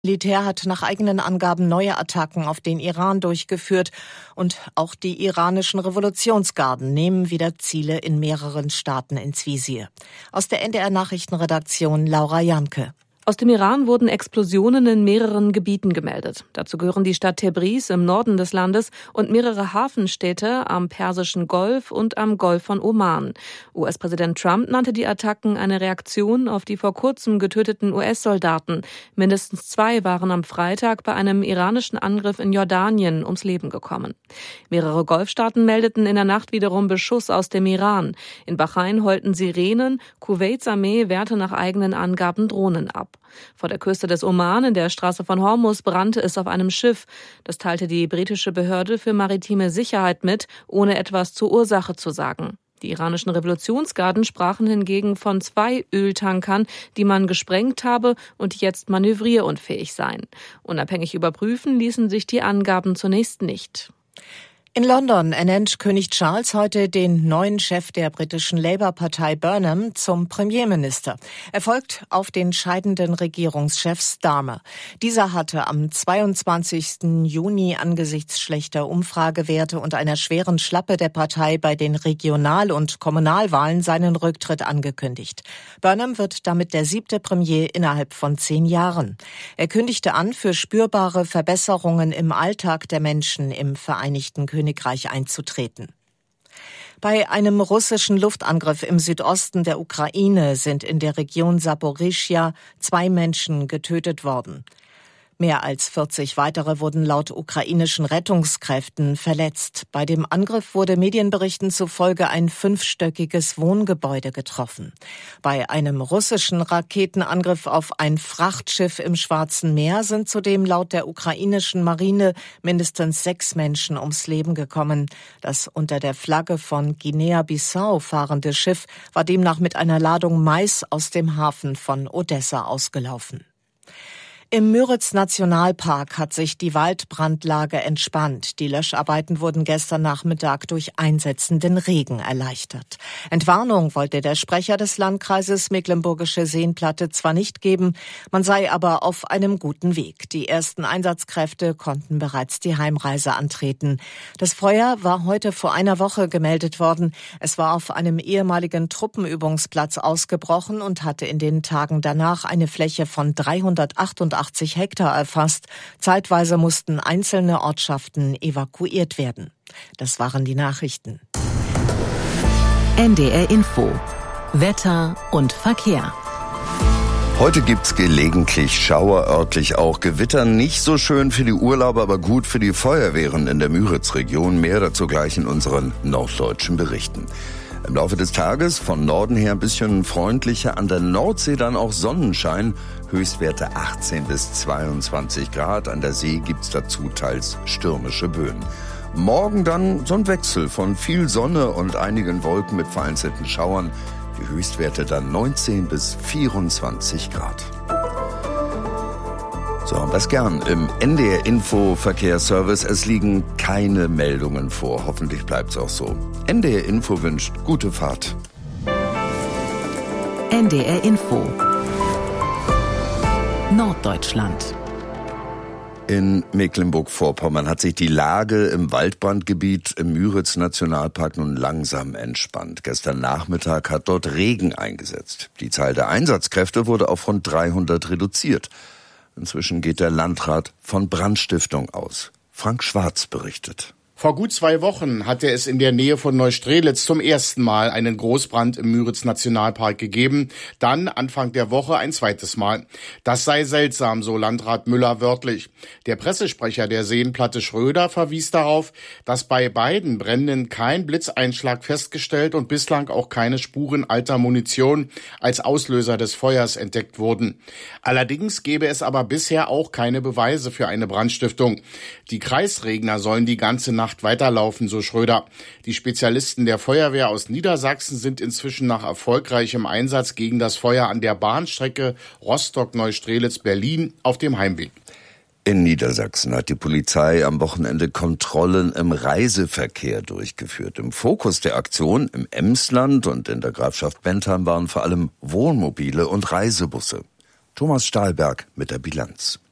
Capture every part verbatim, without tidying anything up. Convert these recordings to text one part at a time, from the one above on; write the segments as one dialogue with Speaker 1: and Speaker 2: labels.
Speaker 1: Militär hat nach eigenen Angaben neue Attacken auf den Iran durchgeführt und auch die iranischen Revolutionsgarden nehmen wieder Ziele in mehreren Staaten ins Visier. Aus der N D R-Nachrichtenredaktion Laura Janke.
Speaker 2: Aus dem Iran wurden Explosionen in mehreren Gebieten gemeldet. Dazu gehören die Stadt Tebriz im Norden des Landes und mehrere Hafenstädte am Persischen Golf und am Golf von Oman. U S-Präsident Trump nannte die Attacken eine Reaktion auf die vor kurzem getöteten U S-Soldaten. Mindestens zwei waren am Freitag bei einem iranischen Angriff in Jordanien ums Leben gekommen. Mehrere Golfstaaten meldeten in der Nacht wiederum Beschuss aus dem Iran. In Bahrain heulten Sirenen, Kuwaits Armee wehrte nach eigenen Angaben Drohnen ab. Vor der Küste des Oman in der Straße von Hormuz brannte es auf einem Schiff. Das teilte die britische Behörde für maritime Sicherheit mit, ohne etwas zur Ursache zu sagen. Die iranischen Revolutionsgarden sprachen hingegen von zwei Öltankern, die man gesprengt habe und jetzt manövrierunfähig seien. Unabhängig überprüfen ließen sich die Angaben zunächst nicht.
Speaker 1: In London ernennt König Charles heute den neuen Chef der britischen Labour-Partei Burnham zum Premierminister. Er folgt auf den scheidenden Regierungschef Starmer. Dieser hatte am zweiundzwanzigsten Juni angesichts schlechter Umfragewerte und einer schweren Schlappe der Partei bei den Regional- und Kommunalwahlen seinen Rücktritt angekündigt. Burnham wird damit der siebte Premier innerhalb von zehn Jahren. Er kündigte an, für spürbare Verbesserungen im Alltag der Menschen im Vereinigten Königreich Königreich einzutreten. Bei einem russischen Luftangriff im Südosten der Ukraine sind in der Region Saporischschja zwei Menschen getötet worden. Mehr als vierzig weitere wurden laut ukrainischen Rettungskräften verletzt. Bei dem Angriff wurde Medienberichten zufolge ein fünfstöckiges Wohngebäude getroffen. Bei einem russischen Raketenangriff auf ein Frachtschiff im Schwarzen Meer sind zudem laut der ukrainischen Marine mindestens sechs Menschen ums Leben gekommen. Das unter der Flagge von Guinea-Bissau fahrende Schiff war demnach mit einer Ladung Mais aus dem Hafen von Odessa ausgelaufen. Im Müritz-Nationalpark hat sich die Waldbrandlage entspannt. Die Löscharbeiten wurden gestern Nachmittag durch einsetzenden Regen erleichtert. Entwarnung wollte der Sprecher des Landkreises Mecklenburgische Seenplatte zwar nicht geben, man sei aber auf einem guten Weg. Die ersten Einsatzkräfte konnten bereits die Heimreise antreten. Das Feuer war heute vor einer Woche gemeldet worden. Es war auf einem ehemaligen Truppenübungsplatz ausgebrochen und hatte in den Tagen danach eine Fläche von dreihundertachtundachtzig Hektar erfasst. Zeitweise mussten einzelne Ortschaften evakuiert werden. Das waren die Nachrichten.
Speaker 3: N D R Info. Wetter und Verkehr.
Speaker 4: Heute gibt's gelegentlich Schauer, örtlich auch Gewitter. Nicht so schön für die Urlauber, aber gut für die Feuerwehren in der Müritz-Region. Mehr dazu gleich in unseren norddeutschen Berichten. Im Laufe des Tages von Norden her ein bisschen freundlicher, an der Nordsee dann auch Sonnenschein, Höchstwerte achtzehn bis zweiundzwanzig Grad, an der See gibt's dazu teils stürmische Böen. Morgen dann so ein Wechsel von viel Sonne und einigen Wolken mit vereinzelten Schauern, die Höchstwerte dann neunzehn bis vierundzwanzig Grad. So haben wir es gern im N D R Info Verkehrsservice. Es liegen keine Meldungen vor. Hoffentlich bleibt's auch so. N D R Info wünscht gute Fahrt.
Speaker 3: N D R Info Norddeutschland.
Speaker 4: In Mecklenburg-Vorpommern hat sich die Lage im Waldbrandgebiet im Müritz-Nationalpark nun langsam entspannt. Gestern Nachmittag hat dort Regen eingesetzt. Die Zahl der Einsatzkräfte wurde auf rund dreihundert reduziert. Inzwischen geht der Landrat von Brandstiftung aus. Frank Schwarz berichtet.
Speaker 5: Vor gut zwei Wochen hatte es in der Nähe von Neustrelitz zum ersten Mal einen Großbrand im Müritz-Nationalpark gegeben. Dann Anfang der Woche ein zweites Mal. Das sei seltsam, so Landrat Müller wörtlich. Der Pressesprecher der Seenplatte Schröder verwies darauf, dass bei beiden Bränden kein Blitzeinschlag festgestellt und bislang auch keine Spuren alter Munition als Auslöser des Feuers entdeckt wurden. Allerdings gäbe es aber bisher auch keine Beweise für eine Brandstiftung. Die Kreisregner sollen die ganze Nacht weiterlaufen, so Schröder. Die Spezialisten der Feuerwehr aus Niedersachsen sind inzwischen nach erfolgreichem Einsatz gegen das Feuer an der Bahnstrecke Rostock-Neustrelitz-Berlin auf dem Heimweg.
Speaker 4: In Niedersachsen hat die Polizei am Wochenende Kontrollen im Reiseverkehr durchgeführt. Im Fokus der Aktion im Emsland und in der Grafschaft Bentheim waren vor allem Wohnmobile und Reisebusse. Thomas Stahlberg mit der Bilanz.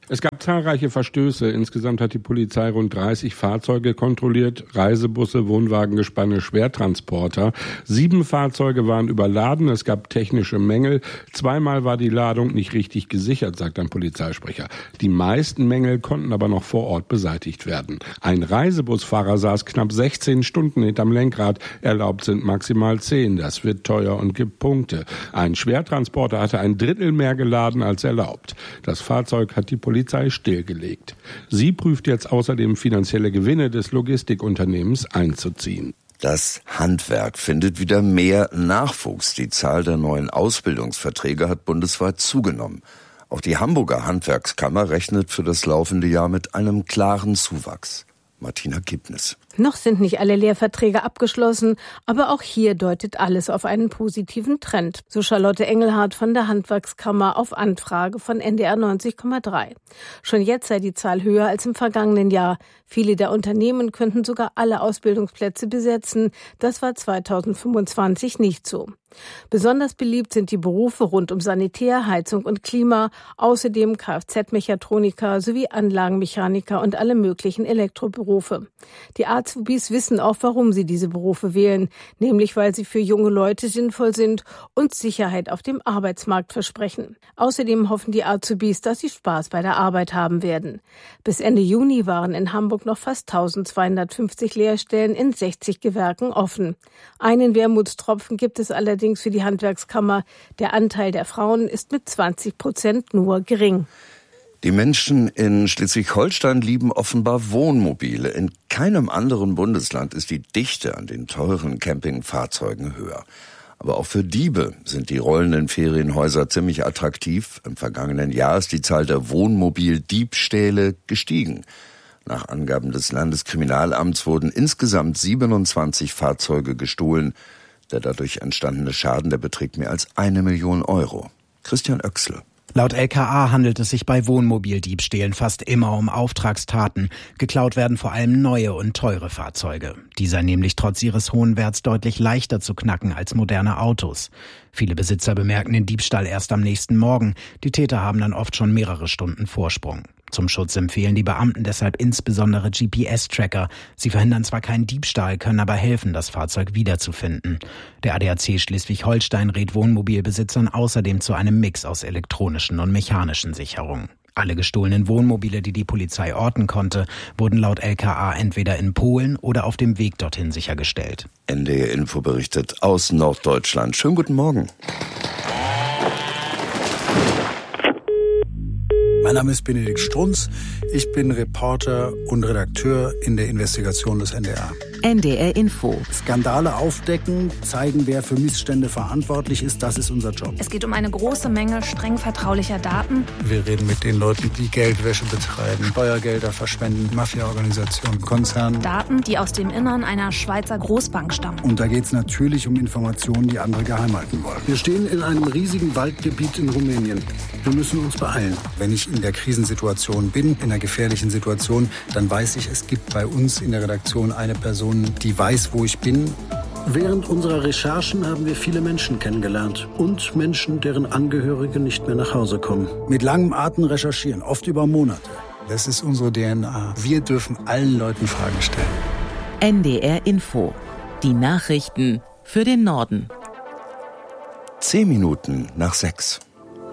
Speaker 6: Es gab zahlreiche Verstöße. Insgesamt hat die Polizei rund dreißig Fahrzeuge kontrolliert, Reisebusse, Wohnwagengespanne, Schwertransporter. Sieben Fahrzeuge waren überladen, es gab technische Mängel. Zweimal war die Ladung nicht richtig gesichert, sagt ein Polizeisprecher. Die meisten Mängel konnten aber noch vor Ort beseitigt werden. Ein Reisebusfahrer saß knapp sechzehn Stunden hinterm Lenkrad. Erlaubt sind maximal zehn. Das wird teuer und gibt Punkte. Ein Schwertransporter hatte ein Drittel mehr geladen als erlaubt. Das Fahrzeug hat die Polizei Polizei stillgelegt. Sie prüft jetzt außerdem finanzielle Gewinne des Logistikunternehmens einzuziehen.
Speaker 4: Das Handwerk findet wieder mehr Nachwuchs. Die Zahl der neuen Ausbildungsverträge hat bundesweit zugenommen. Auch die Hamburger Handwerkskammer rechnet für das laufende Jahr mit einem klaren Zuwachs. Martina Kipnis.
Speaker 7: Noch sind nicht alle Lehrverträge abgeschlossen, aber auch hier deutet alles auf einen positiven Trend, so Charlotte Engelhardt von der Handwerkskammer auf Anfrage von N D R neunzig Komma drei. Schon jetzt sei die Zahl höher als im vergangenen Jahr. Viele der Unternehmen könnten sogar alle Ausbildungsplätze besetzen. Das war zweitausendfünfundzwanzig nicht so. Besonders beliebt sind die Berufe rund um Sanitär, Heizung und Klima, außerdem Kfz-Mechatroniker sowie Anlagenmechaniker und alle möglichen Elektroberufe. Die Azubis wissen auch, warum sie diese Berufe wählen, nämlich weil sie für junge Leute sinnvoll sind und Sicherheit auf dem Arbeitsmarkt versprechen. Außerdem hoffen die Azubis, dass sie Spaß bei der Arbeit haben werden. Bis Ende Juni waren in Hamburg noch fast eintausendzweihundertfünfzig Lehrstellen in sechzig Gewerken offen. Einen Wermutstropfen gibt es allerdings für die Handwerkskammer. Der Anteil der Frauen ist mit zwanzig Prozent nur gering.
Speaker 4: Die Menschen in Schleswig-Holstein lieben offenbar Wohnmobile. In keinem anderen Bundesland ist die Dichte an den teuren Campingfahrzeugen höher. Aber auch für Diebe sind die rollenden Ferienhäuser ziemlich attraktiv. Im vergangenen Jahr ist die Zahl der Wohnmobildiebstähle gestiegen. Nach Angaben des Landeskriminalamts wurden insgesamt siebenundzwanzig Fahrzeuge gestohlen. Der dadurch entstandene Schaden, der beträgt mehr als eine Million Euro. Christian Oechsle.
Speaker 8: Laut L K A handelt es sich bei Wohnmobildiebstählen fast immer um Auftragstaten. Geklaut werden vor allem neue und teure Fahrzeuge. Die seien nämlich trotz ihres hohen Werts deutlich leichter zu knacken als moderne Autos. Viele Besitzer bemerken den Diebstahl erst am nächsten Morgen. Die Täter haben dann oft schon mehrere Stunden Vorsprung. Zum Schutz empfehlen die Beamten deshalb insbesondere G P S-Tracker. Sie verhindern zwar keinen Diebstahl, können aber helfen, das Fahrzeug wiederzufinden. Der A D A C Schleswig-Holstein rät Wohnmobilbesitzern außerdem zu einem Mix aus elektronischen und mechanischen Sicherungen. Alle gestohlenen Wohnmobile, die die Polizei orten konnte, wurden laut L K A entweder in Polen oder auf dem Weg dorthin sichergestellt.
Speaker 4: N D R Info berichtet aus Norddeutschland. Schönen guten Morgen.
Speaker 9: Mein Name ist Benedikt Strunz. Ich bin Reporter und Redakteur in der Investigation des N D R.
Speaker 3: N D R Info.
Speaker 9: Skandale aufdecken, zeigen, wer für Missstände verantwortlich ist, das ist unser Job.
Speaker 10: Es geht um eine große Menge streng vertraulicher Daten.
Speaker 9: Wir reden mit den Leuten, die Geldwäsche betreiben, Steuergelder verschwenden, Mafia-Organisationen, Konzerne.
Speaker 10: Daten, die aus dem Innern einer Schweizer Großbank stammen.
Speaker 9: Und da geht es natürlich um Informationen, die andere geheim halten wollen. Wir stehen in einem riesigen Waldgebiet in Rumänien. Wir müssen uns beeilen. Wenn ich in der Krisensituation bin, in einer gefährlichen Situation, dann weiß ich, es gibt bei uns in der Redaktion eine Person, die weiß, wo ich bin.
Speaker 11: Während unserer Recherchen haben wir viele Menschen kennengelernt und Menschen, deren Angehörige nicht mehr nach Hause kommen.
Speaker 9: Mit langem Atem recherchieren, oft über Monate. Das ist unsere D N A. Wir dürfen allen Leuten Fragen stellen.
Speaker 3: N D R Info. Die Nachrichten für den Norden.
Speaker 4: Zehn Minuten nach sechs.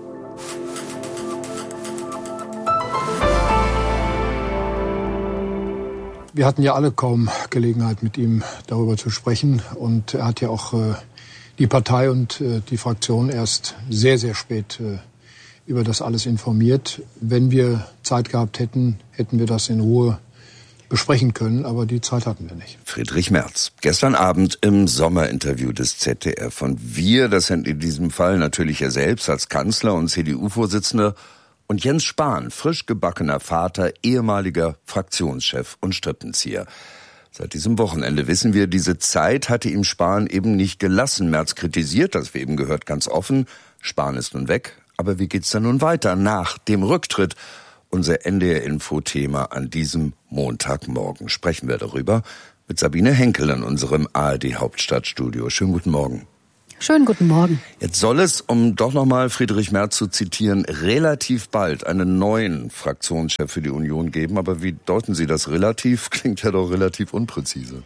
Speaker 12: Wir hatten ja alle kaum Gelegenheit, mit ihm darüber zu sprechen. Und er hat ja auch äh, die Partei und äh, die Fraktion erst sehr, sehr spät äh, über das alles informiert. Wenn wir Zeit gehabt hätten, hätten wir das in Ruhe besprechen können. Aber die Zeit hatten wir nicht.
Speaker 4: Friedrich Merz, gestern Abend im Sommerinterview des Z D F. Und wir, das sind in diesem Fall natürlich er selbst als Kanzler und C D U-Vorsitzender, und Jens Spahn, frisch gebackener Vater, ehemaliger Fraktionschef und Strippenzieher. Seit diesem Wochenende wissen wir, diese Zeit hatte ihm Spahn eben nicht gelassen. Merz kritisiert, das wir eben gehört, ganz offen. Spahn ist nun weg. Aber wie geht's dann nun weiter nach dem Rücktritt? Unser N D R-Info-Thema an diesem Montagmorgen. Sprechen wir darüber mit Sabine Henkel in unserem A R D-Hauptstadtstudio. Schönen guten Morgen.
Speaker 13: Schönen guten Morgen.
Speaker 4: Jetzt soll es, um doch nochmal Friedrich Merz zu zitieren, relativ bald einen neuen Fraktionschef für die Union geben. Aber wie deuten Sie das relativ? Klingt ja doch relativ unpräzise.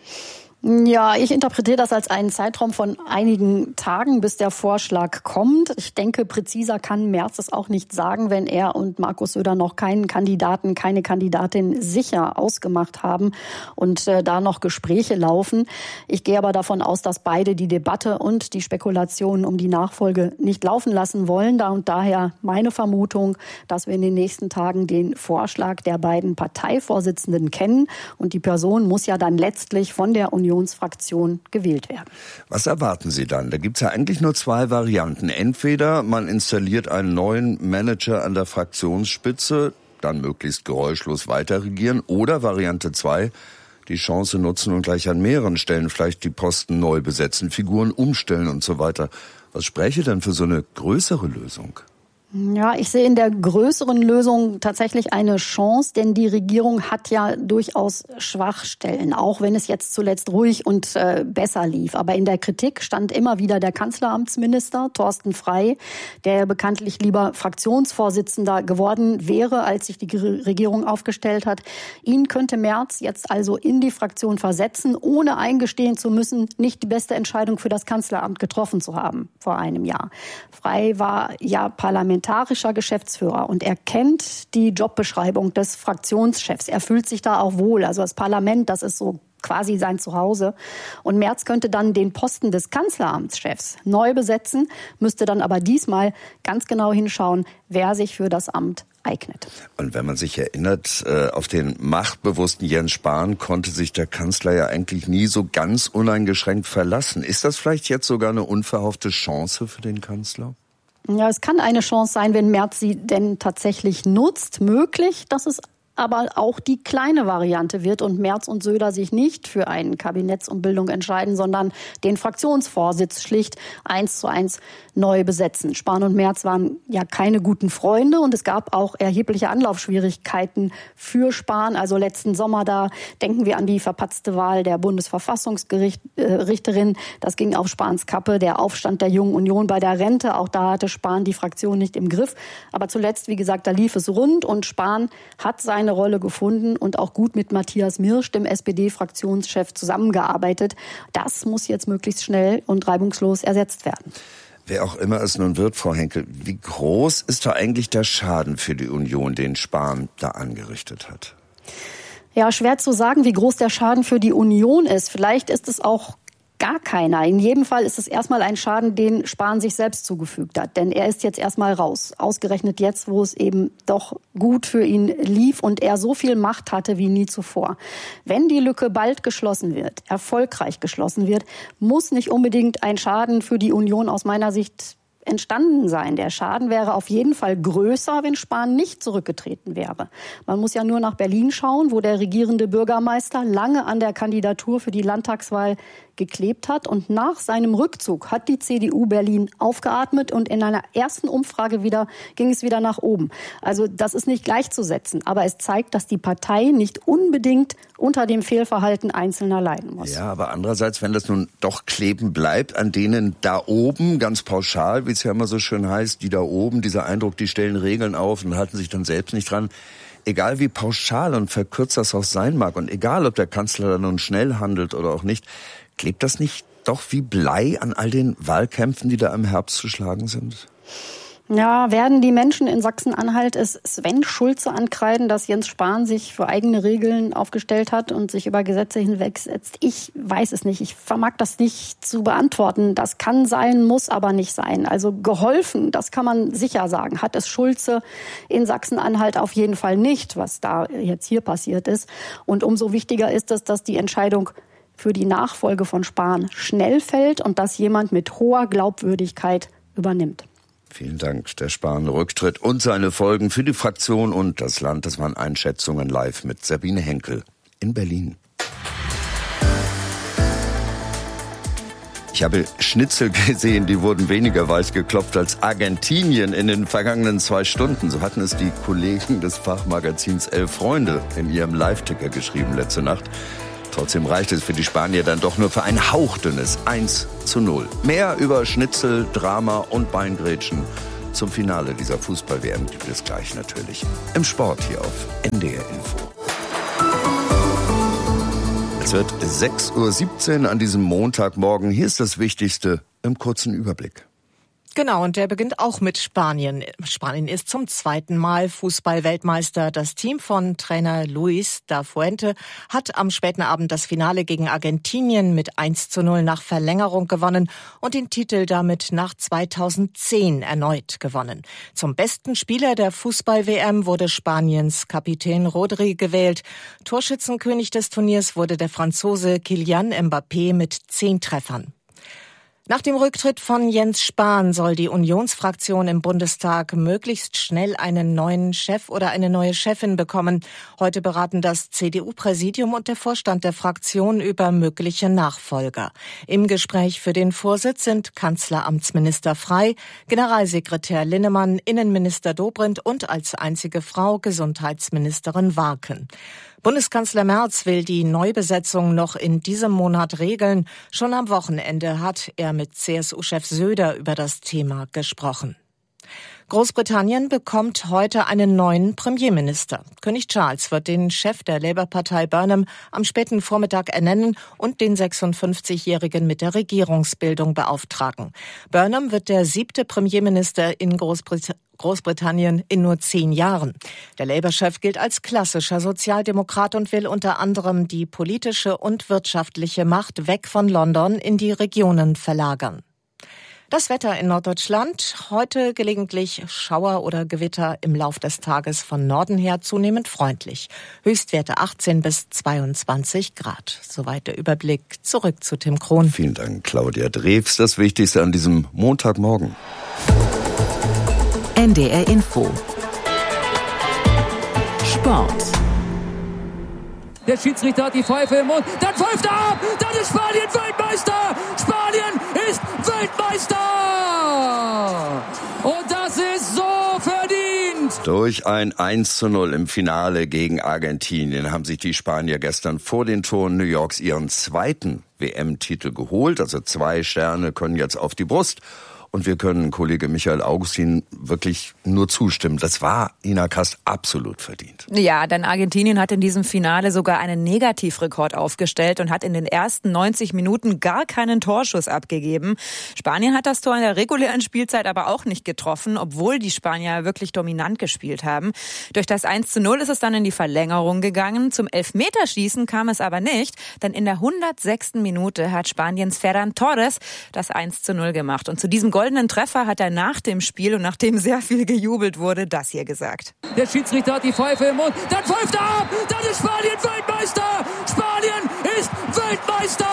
Speaker 13: Ja, ich interpretiere das als einen Zeitraum von einigen Tagen, bis der Vorschlag kommt. Ich denke, präziser kann Merz es auch nicht sagen, wenn er und Markus Söder noch keinen Kandidaten, keine Kandidatin sicher ausgemacht haben und äh, da noch Gespräche laufen. Ich gehe aber davon aus, dass beide die Debatte und die Spekulationen um die Nachfolge nicht laufen lassen wollen. Da und daher meine Vermutung, dass wir in den nächsten Tagen den Vorschlag der beiden Parteivorsitzenden kennen. Und die Person muss ja dann letztlich von der Union Unionsfraktion gewählt werden.
Speaker 4: Was erwarten Sie dann? Da gibt es ja eigentlich nur zwei Varianten. Entweder man installiert einen neuen Manager an der Fraktionsspitze, dann möglichst geräuschlos weiter regieren, oder Variante zwei, die Chance nutzen und gleich an mehreren Stellen vielleicht die Posten neu besetzen, Figuren umstellen und so weiter. Was spräche denn für so eine größere Lösung?
Speaker 13: Ja, ich sehe in der größeren Lösung tatsächlich eine Chance, denn die Regierung hat ja durchaus Schwachstellen, auch wenn es jetzt zuletzt ruhig und äh, besser lief. Aber in der Kritik stand immer wieder der Kanzleramtsminister Thorsten Frey, der bekanntlich lieber Fraktionsvorsitzender geworden wäre, als sich die Regierung aufgestellt hat. Ihn könnte Merz jetzt also in die Fraktion versetzen, ohne eingestehen zu müssen, nicht die beste Entscheidung für das Kanzleramt getroffen zu haben vor einem Jahr. Frey war ja Parlamentar parlamentarischer Geschäftsführer und er kennt die Jobbeschreibung des Fraktionschefs. Er fühlt sich da auch wohl. Also das Parlament, das ist so quasi sein Zuhause. Und Merz könnte dann den Posten des Kanzleramtschefs neu besetzen, müsste dann aber diesmal ganz genau hinschauen, wer sich für das Amt eignet.
Speaker 4: Und wenn man sich erinnert, auf den machtbewussten Jens Spahn konnte sich der Kanzler ja eigentlich nie so ganz uneingeschränkt verlassen. Ist das vielleicht jetzt sogar eine unverhoffte Chance für den Kanzler?
Speaker 13: Ja, es kann eine Chance sein, wenn Merz sie denn tatsächlich nutzt. Möglich, dass es aber auch die kleine Variante wird und Merz und Söder sich nicht für eine Kabinettsumbildung entscheiden, sondern den Fraktionsvorsitz schlicht eins zu eins neu besetzen. Spahn und Merz waren ja keine guten Freunde und es gab auch erhebliche Anlaufschwierigkeiten für Spahn. Also letzten Sommer, da denken wir an die verpatzte Wahl der Bundesverfassungsrichterin. Das ging auf Spahns Kappe. Der Aufstand der Jungen Union bei der Rente, auch da hatte Spahn die Fraktion nicht im Griff. Aber zuletzt, wie gesagt, da lief es rund und Spahn hat seine Rolle gefunden und auch gut mit Matthias Mirsch, dem S P D-Fraktionschef, zusammengearbeitet. Das muss jetzt möglichst schnell und reibungslos ersetzt werden.
Speaker 4: Wer auch immer es nun wird, Frau Henkel, wie groß ist da eigentlich der Schaden für die Union, den Spahn da angerichtet hat?
Speaker 13: Ja, schwer zu sagen, wie groß der Schaden für die Union ist. Vielleicht ist es auch gar keiner. In jedem Fall ist es erstmal ein Schaden, den Spahn sich selbst zugefügt hat. Denn er ist jetzt erstmal raus. Ausgerechnet jetzt, wo es eben doch gut für ihn lief und er so viel Macht hatte wie nie zuvor. Wenn die Lücke bald geschlossen wird, erfolgreich geschlossen wird, muss nicht unbedingt ein Schaden für die Union aus meiner Sicht entstanden sein. Der Schaden wäre auf jeden Fall größer, wenn Spahn nicht zurückgetreten wäre. Man muss ja nur nach Berlin schauen, wo der regierende Bürgermeister lange an der Kandidatur für die Landtagswahl geklebt hat. Und nach seinem Rückzug hat die C D U Berlin aufgeatmet und in einer ersten Umfrage wieder ging es wieder nach oben. Also das ist nicht gleichzusetzen. Aber es zeigt, dass die Partei nicht unbedingt unter dem Fehlverhalten Einzelner leiden muss.
Speaker 4: Ja, aber andererseits, wenn das nun doch kleben bleibt an denen da oben, ganz pauschal, wie es ja immer so schön heißt, die da oben, dieser Eindruck, die stellen Regeln auf und halten sich dann selbst nicht dran. Egal wie pauschal und verkürzt das auch sein mag und egal, ob der Kanzler dann nun schnell handelt oder auch nicht, klebt das nicht doch wie Blei an all den Wahlkämpfen, die da im Herbst zu schlagen sind?
Speaker 13: Ja, werden die Menschen in Sachsen-Anhalt es Sven Schulze ankreiden, dass Jens Spahn sich für eigene Regeln aufgestellt hat und sich über Gesetze hinwegsetzt? Ich weiß es nicht. Ich vermag das nicht zu beantworten. Das kann sein, muss aber nicht sein. Also geholfen, das kann man sicher sagen, hat es Schulze in Sachsen-Anhalt auf jeden Fall nicht, was da jetzt hier passiert ist. Und umso wichtiger ist es, dass die Entscheidung für die Nachfolge von Spahn schnell fällt und dass jemand mit hoher Glaubwürdigkeit übernimmt.
Speaker 4: Vielen Dank. Der Spahn-Rücktritt und seine Folgen für die Fraktion und das Land, das waren Einschätzungen live mit Sabine Henkel in Berlin. Ich habe Schnitzel gesehen, die wurden weniger weiß geklopft als Argentinien in den vergangenen zwei Stunden. So hatten es die Kollegen des Fachmagazins Elf Freunde in ihrem Live-Ticker geschrieben letzte Nacht. Trotzdem reicht es für die Spanier dann doch nur für ein hauchdünnes eins zu null. Mehr über Schnitzel, Drama und Beingrätschen zum Finale dieser Fußball-W M gibt es gleich natürlich im Sport hier auf N D R Info. Es wird sechs Uhr siebzehn an diesem Montagmorgen. Hier ist das Wichtigste im kurzen Überblick.
Speaker 1: Genau, und der beginnt auch mit Spanien. Spanien ist zum zweiten Mal Fußball-Weltmeister. Das Team von Trainer Luis da Fuente hat am späten Abend das Finale gegen Argentinien mit eins zu null nach Verlängerung gewonnen und den Titel damit nach zweitausendzehn erneut gewonnen. Zum besten Spieler der Fußball-W M wurde Spaniens Kapitän Rodri gewählt. Torschützenkönig des Turniers wurde der Franzose Kylian Mbappé mit zehn Treffern. Nach dem Rücktritt von Jens Spahn soll die Unionsfraktion im Bundestag möglichst schnell einen neuen Chef oder eine neue Chefin bekommen. Heute beraten das C D U-Präsidium und der Vorstand der Fraktion über mögliche Nachfolger. Im Gespräch für den Vorsitz sind Kanzleramtsminister Frey, Generalsekretär Linnemann, Innenminister Dobrindt und als einzige Frau Gesundheitsministerin Warken. Bundeskanzler Merz will die Neubesetzung noch in diesem Monat regeln. Schon am Wochenende hat er mit C S U-Chef Söder über das Thema gesprochen. Großbritannien bekommt heute einen neuen Premierminister. König Charles wird den Chef der Labour-Partei Burnham am späten Vormittag ernennen und den sechsundfünfzigjährigen mit der Regierungsbildung beauftragen. Burnham wird der siebte Premierminister in Großbritannien Großbritannien in nur zehn Jahren. Der Labour-Chef gilt als klassischer Sozialdemokrat und will unter anderem die politische und wirtschaftliche Macht weg von London in die Regionen verlagern. Das Wetter in Norddeutschland. Heute gelegentlich Schauer oder Gewitter, im Lauf des Tages von Norden her zunehmend freundlich. Höchstwerte achtzehn bis zweiundzwanzig Grad. Soweit der Überblick. Zurück zu Tim Krohn.
Speaker 4: Vielen Dank, Claudia Drews. Das Wichtigste an diesem Montagmorgen.
Speaker 3: N D R Info. Sport.
Speaker 14: Der Schiedsrichter hat die Pfeife im Mund. Dann pfeift er ab. Dann ist Spanien Weltmeister. Spanien ist Weltmeister. Und das ist so verdient.
Speaker 4: Durch ein eins zu null im Finale gegen Argentinien haben sich die Spanier gestern vor den Toren New Yorks ihren zweiten W M-Titel geholt. Also zwei Sterne können jetzt auf die Brust. Und wir können Kollege Michael Augustin wirklich nur zustimmen. Das war Ina Kast absolut verdient.
Speaker 15: Ja, denn Argentinien hat in diesem Finale sogar einen Negativrekord aufgestellt und hat in den ersten neunzig Minuten gar keinen Torschuss abgegeben. Spanien hat das Tor in der regulären Spielzeit aber auch nicht getroffen, obwohl die Spanier wirklich dominant gespielt haben. Durch das eins zu null ist es dann in die Verlängerung gegangen. Zum Elfmeterschießen kam es aber nicht, denn in der hundertsechsten Minute hat Spaniens Ferran Torres das eins zu null gemacht. Und zu diesem goldenen Treffer hat er nach dem Spiel und nachdem sehr viel gejubelt wurde, das hier gesagt.
Speaker 14: Der Schiedsrichter hat die Pfeife im Mund. Dann pfeift er ab. Dann ist Spanien Weltmeister. Spanien ist Weltmeister.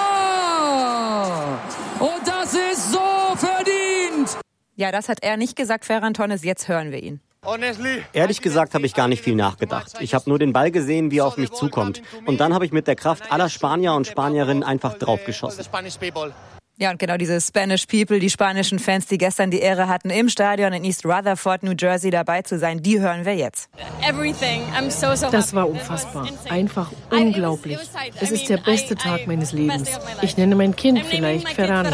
Speaker 14: Und das ist so verdient.
Speaker 15: Ja, das hat er nicht gesagt, Ferran Torres. Jetzt hören wir ihn.
Speaker 16: Ehrlich gesagt habe ich gar nicht viel nachgedacht. Ich habe nur den Ball gesehen, wie er auf mich zukommt. Und dann habe ich mit der Kraft aller Spanier und Spanierinnen einfach draufgeschossen.
Speaker 15: Ja, und genau diese Spanish People, die spanischen Fans, die gestern die Ehre hatten, im Stadion in East Rutherford, New Jersey dabei zu sein, die hören wir jetzt.
Speaker 17: Das war unfassbar. Einfach unglaublich. Es ist der beste Tag meines Lebens. Ich nenne mein Kind vielleicht Ferran.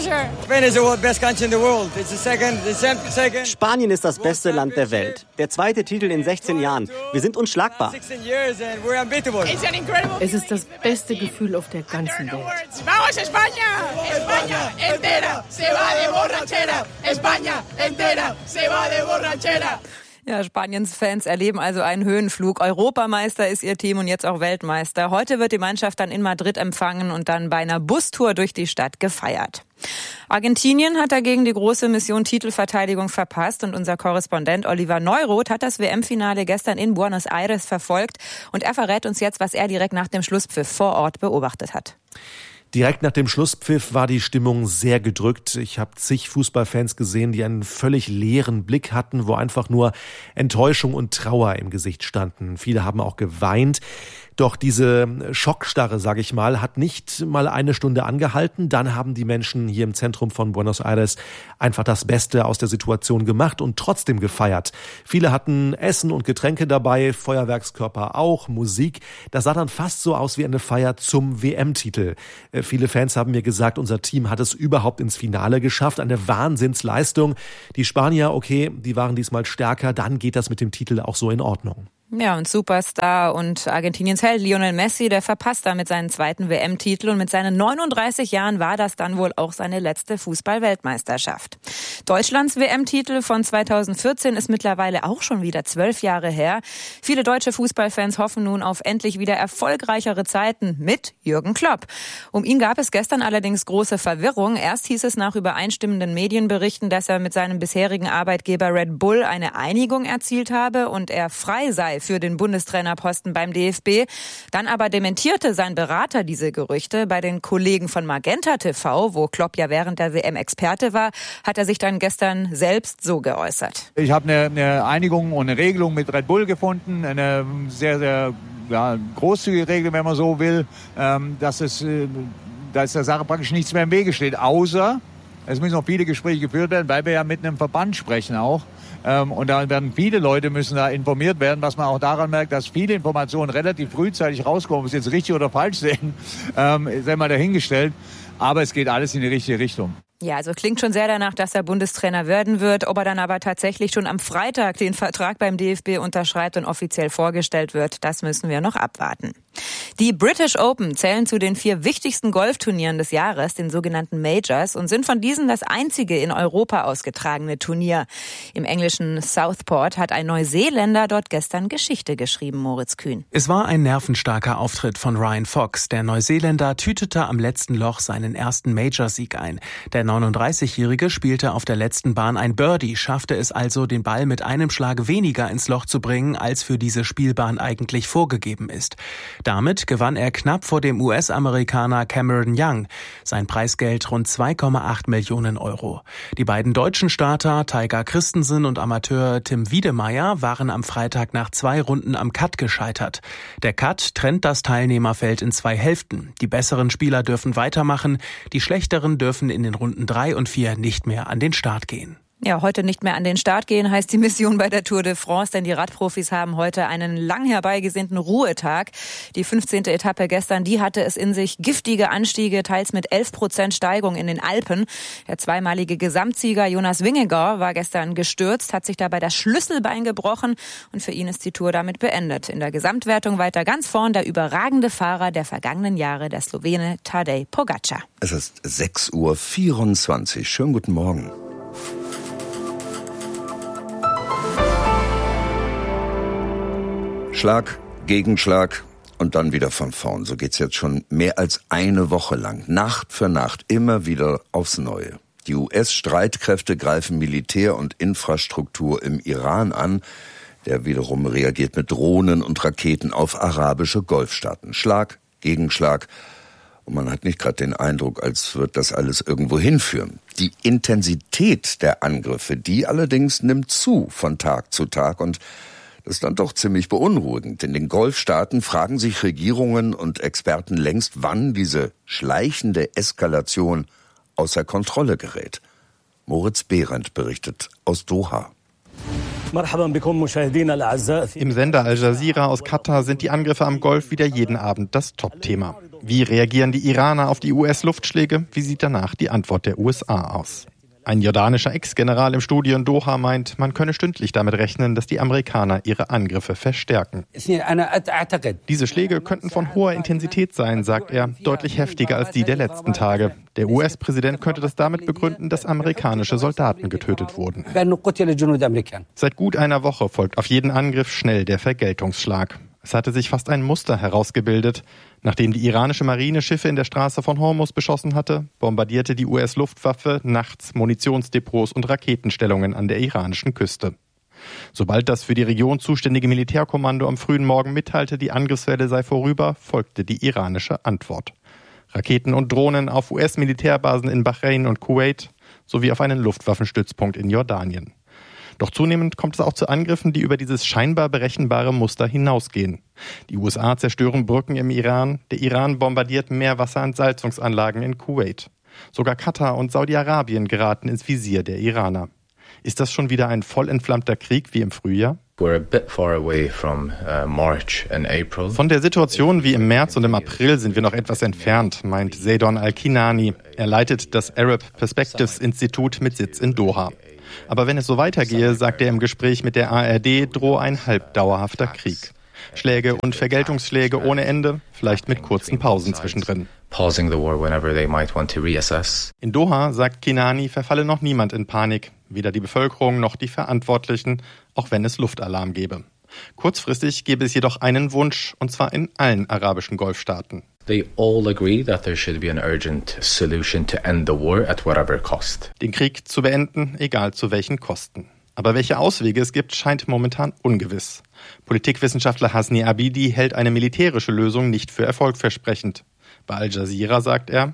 Speaker 16: Spanien ist das beste Land der Welt. Der zweite Titel in sechzehn Jahren. Wir sind unschlagbar.
Speaker 17: Es ist das beste Gefühl auf der ganzen Welt.
Speaker 14: España entera se va de borrachera. España entera se va de borrachera.
Speaker 15: Ja, Spaniens Fans erleben also einen Höhenflug. Europameister ist ihr Team und jetzt auch Weltmeister. Heute wird die Mannschaft dann in Madrid empfangen und dann bei einer Bustour durch die Stadt gefeiert. Argentinien hat dagegen die große Mission Titelverteidigung verpasst und unser Korrespondent Oliver Neuroth hat das W M-Finale gestern in Buenos Aires verfolgt und er verrät uns jetzt, was er direkt nach dem Schlusspfiff vor Ort beobachtet hat.
Speaker 18: Direkt nach dem Schlusspfiff war die Stimmung sehr gedrückt. Ich habe zig Fußballfans gesehen, die einen völlig leeren Blick hatten, wo einfach nur Enttäuschung und Trauer im Gesicht standen. Viele haben auch geweint. Doch diese Schockstarre, sage ich mal, hat nicht mal eine Stunde angehalten. Dann haben die Menschen hier im Zentrum von Buenos Aires einfach das Beste aus der Situation gemacht und trotzdem gefeiert. Viele hatten Essen und Getränke dabei, Feuerwerkskörper auch, Musik. Das sah dann fast so aus wie eine Feier zum W M-Titel. Viele Fans haben mir gesagt, unser Team hat es überhaupt ins Finale geschafft. Eine Wahnsinnsleistung. Die Spanier, okay, die waren diesmal stärker. Dann geht das mit dem Titel auch so in Ordnung.
Speaker 15: Ja, und Superstar und Argentiniens Held Lionel Messi, der verpasst damit seinen zweiten W M-Titel und mit seinen neununddreißig Jahren war das dann wohl auch seine letzte Fußball-Weltmeisterschaft. Deutschlands W M-Titel von zweitausendvierzehn ist mittlerweile auch schon wieder zwölf Jahre her. Viele deutsche Fußballfans hoffen nun auf endlich wieder erfolgreichere Zeiten mit Jürgen Klopp. Um ihn gab es gestern allerdings große Verwirrung. Erst hieß es nach übereinstimmenden Medienberichten, dass er mit seinem bisherigen Arbeitgeber Red Bull eine Einigung erzielt habe und er frei sei für den Bundestrainerposten beim D F B. Dann aber dementierte sein Berater diese Gerüchte. Bei den Kollegen von Magenta T V, wo Klopp ja während der W M Experte war, hat er sich dann gestern selbst so geäußert.
Speaker 19: Ich habe eine, eine Einigung und eine Regelung mit Red Bull gefunden, eine sehr, sehr ja, großzügige Regel, wenn man so will, ähm, dass es, äh, dass der Sache praktisch nichts mehr im Wege steht, außer es müssen noch viele Gespräche geführt werden, weil wir ja mit einem Verband sprechen auch. Ähm, und da werden viele Leute müssen da informiert werden, was man auch daran merkt, dass viele Informationen relativ frühzeitig rauskommen. Ob sie jetzt richtig oder falsch sehen, ähm, ist einmal dahingestellt. Aber es geht alles in die richtige Richtung.
Speaker 15: Ja, also klingt schon sehr danach, dass er Bundestrainer werden wird. Ob er dann aber tatsächlich schon am Freitag den Vertrag beim D F B unterschreibt und offiziell vorgestellt wird, das müssen wir noch abwarten. Die British Open zählen zu den vier wichtigsten Golfturnieren des Jahres, den sogenannten Majors, und sind von diesen das einzige in Europa ausgetragene Turnier. Im englischen Southport hat ein Neuseeländer dort gestern Geschichte geschrieben, Moritz Kühn.
Speaker 20: Es war ein nervenstarker Auftritt von Ryan Fox. Der Neuseeländer tütete am letzten Loch seinen ersten Major-Sieg ein. Der neununddreißigjährige spielte auf der letzten Bahn ein Birdie, schaffte es also, den Ball mit einem Schlag weniger ins Loch zu bringen, als für diese Spielbahn eigentlich vorgegeben ist. Damit gewann er knapp vor dem U S-Amerikaner Cameron Young. Sein Preisgeld rund zwei Komma acht Millionen Euro. Die beiden deutschen Starter, Tiger Christensen und Amateur Tim Wiedemeyer, waren am Freitag nach zwei Runden am Cut gescheitert. Der Cut trennt das Teilnehmerfeld in zwei Hälften. Die besseren Spieler dürfen weitermachen, die schlechteren dürfen in den Runden drei und vier nicht mehr an den Start gehen.
Speaker 15: Ja, heute nicht mehr an den Start gehen, heißt die Mission bei der Tour de France, denn die Radprofis haben heute einen lang herbeigesehnten Ruhetag. Die fünfzehnte Etappe gestern, die hatte es in sich, giftige Anstiege, teils mit elf Prozent Steigung in den Alpen. Der zweimalige Gesamtsieger Jonas Vingegaard war gestern gestürzt, hat sich dabei das Schlüsselbein gebrochen und für ihn ist die Tour damit beendet. In der Gesamtwertung weiter ganz vorn der überragende Fahrer der vergangenen Jahre, der Slowene Tadej Pogačar.
Speaker 4: Es ist sechs Uhr vierundzwanzig. Schönen guten Morgen. Schlag, Gegenschlag und dann wieder von vorn. So geht's jetzt schon mehr als eine Woche lang. Nacht für Nacht, immer wieder aufs Neue. Die U S-Streitkräfte greifen Militär und Infrastruktur im Iran an. Der wiederum reagiert mit Drohnen und Raketen auf arabische Golfstaaten. Schlag, Gegenschlag. Und man hat nicht gerade den Eindruck, als würde das alles irgendwo hinführen. Die Intensität der Angriffe, die allerdings nimmt zu von Tag zu Tag und das ist dann doch ziemlich beunruhigend. In den Golfstaaten fragen sich Regierungen und Experten längst, wann diese schleichende Eskalation außer Kontrolle gerät. Moritz Behrendt berichtet aus Doha.
Speaker 21: Im Sender Al Jazeera aus Katar sind die Angriffe am Golf wieder jeden Abend das Top-Thema. Wie reagieren die Iraner auf die U S-Luftschläge? Wie sieht danach die Antwort der U S A aus? Ein jordanischer Ex-General im Studio in Doha meint, man könne stündlich damit rechnen, dass die Amerikaner ihre Angriffe verstärken. Diese Schläge könnten von hoher Intensität sein, sagt er, deutlich heftiger als die der letzten Tage. Der U S-Präsident könnte das damit begründen, dass amerikanische Soldaten getötet wurden. Seit gut einer Woche folgt auf jeden Angriff schnell der Vergeltungsschlag. Es hatte sich fast ein Muster herausgebildet. Nachdem die iranische Marine Schiffe in der Straße von Hormuz beschossen hatte, bombardierte die U S-Luftwaffe nachts Munitionsdepots und Raketenstellungen an der iranischen Küste. Sobald das für die Region zuständige Militärkommando am frühen Morgen mitteilte, die Angriffswelle sei vorüber, folgte die iranische Antwort. Raketen und Drohnen auf U S-Militärbasen in Bahrain und Kuwait sowie auf einen Luftwaffenstützpunkt in Jordanien. Doch zunehmend kommt es auch zu Angriffen, die über dieses scheinbar berechenbare Muster hinausgehen. Die U S A zerstören Brücken im Iran, der Iran bombardiert Meerwasserentsalzungsanlagen in Kuwait. Sogar Katar und Saudi-Arabien geraten ins Visier der Iraner. Ist das schon wieder ein voll entflammter Krieg wie im Frühjahr? Von der Situation wie im März und im April sind wir noch etwas entfernt, meint Zeidon Al-Kinani. Er leitet das Arab Perspectives Institut mit Sitz in Doha. Aber wenn es so weitergehe, sagt er im Gespräch mit der A R D, drohe ein halbdauerhafter Krieg. Schläge und Vergeltungsschläge ohne Ende, vielleicht mit kurzen Pausen zwischendrin. In Doha, sagt Kinani, verfalle noch niemand in Panik, weder die Bevölkerung noch die Verantwortlichen, auch wenn es Luftalarm gebe. Kurzfristig gäbe es jedoch einen Wunsch, und zwar in allen arabischen Golfstaaten.
Speaker 2: They all agree that there should be an urgent solution to end the war at whatever cost.
Speaker 21: Den Krieg zu beenden, egal zu welchen Kosten. Aber welche Auswege es gibt, scheint momentan ungewiss. Politikwissenschaftler Hasni Abidi hält eine militärische Lösung nicht für erfolgversprechend. Bei Al Jazeera sagt er: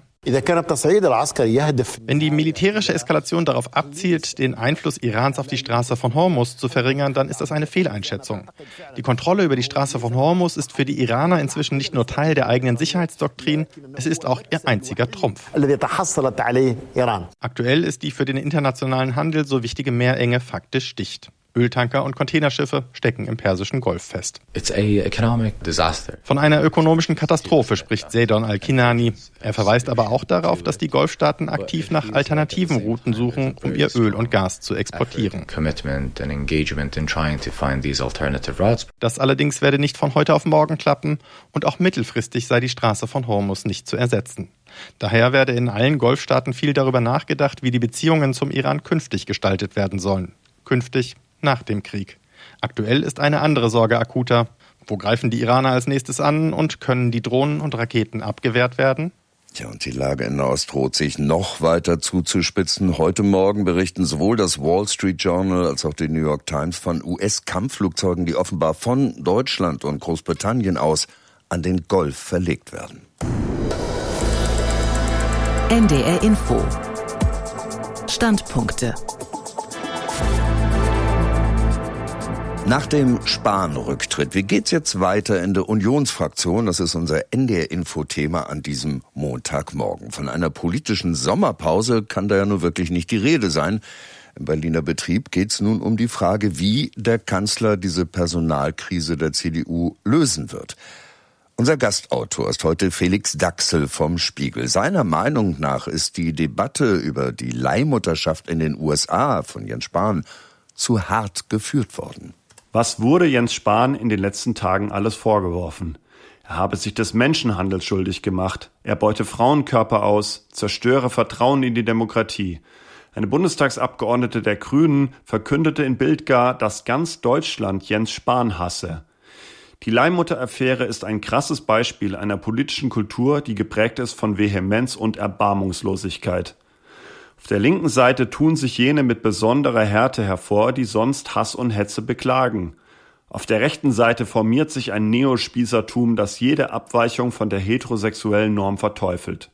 Speaker 21: Wenn die militärische Eskalation darauf abzielt, den Einfluss Irans auf die Straße von Hormuz zu verringern, dann ist das eine Fehleinschätzung. Die Kontrolle über die Straße von Hormuz ist für die Iraner inzwischen nicht nur Teil der eigenen Sicherheitsdoktrin, es ist auch ihr einziger Trumpf. Aktuell ist die für den internationalen Handel so wichtige Meerenge faktisch dicht. Öltanker und Containerschiffe stecken im Persischen Golf fest.
Speaker 2: It's a economic disaster.
Speaker 21: Von einer ökonomischen Katastrophe spricht Zeidon Al-Kinani. Er verweist aber auch darauf, dass die Golfstaaten aktiv nach alternativen Routen suchen, um ihr Öl und Gas zu exportieren. Das allerdings werde nicht von heute auf morgen klappen und auch mittelfristig sei die Straße von Hormuz nicht zu ersetzen. Daher werde in allen Golfstaaten viel darüber nachgedacht, wie die Beziehungen zum Iran künftig gestaltet werden sollen. Künftig nach dem Krieg. Aktuell ist eine andere Sorge akuter. Wo greifen die Iraner als nächstes an und können die Drohnen und Raketen abgewehrt werden?
Speaker 4: Tja, und die Lage in Nahost droht sich noch weiter zuzuspitzen. Heute Morgen berichten sowohl das Wall Street Journal als auch die New York Times von U S-Kampfflugzeugen, die offenbar von Deutschland und Großbritannien aus an den Golf verlegt werden.
Speaker 3: N D R Info. Standpunkte.
Speaker 4: Nach dem Spahn-Rücktritt, wie geht's jetzt weiter in der Unionsfraktion? Das ist unser N D R-Info-Thema an diesem Montagmorgen. Von einer politischen Sommerpause kann da ja nur wirklich nicht die Rede sein. Im Berliner Betrieb geht's nun um die Frage, wie der Kanzler diese Personalkrise der C D U lösen wird. Unser Gastautor ist heute Felix Daxel vom Spiegel. Seiner Meinung nach ist die Debatte über die Leihmutterschaft in den U S A von Jens Spahn zu hart geführt worden.
Speaker 22: Was wurde Jens Spahn in den letzten Tagen alles vorgeworfen? Er habe sich des Menschenhandels schuldig gemacht, er beute Frauenkörper aus, zerstöre Vertrauen in die Demokratie. Eine Bundestagsabgeordnete der Grünen verkündete in Bild gar, dass ganz Deutschland Jens Spahn hasse. Die Leihmutter-Affäre ist ein krasses Beispiel einer politischen Kultur, die geprägt ist von Vehemenz und Erbarmungslosigkeit. Auf der linken Seite tun sich jene mit besonderer Härte hervor, die sonst Hass und Hetze beklagen. Auf der rechten Seite formiert sich ein Neospießertum, das jede Abweichung von der heterosexuellen Norm verteufelt.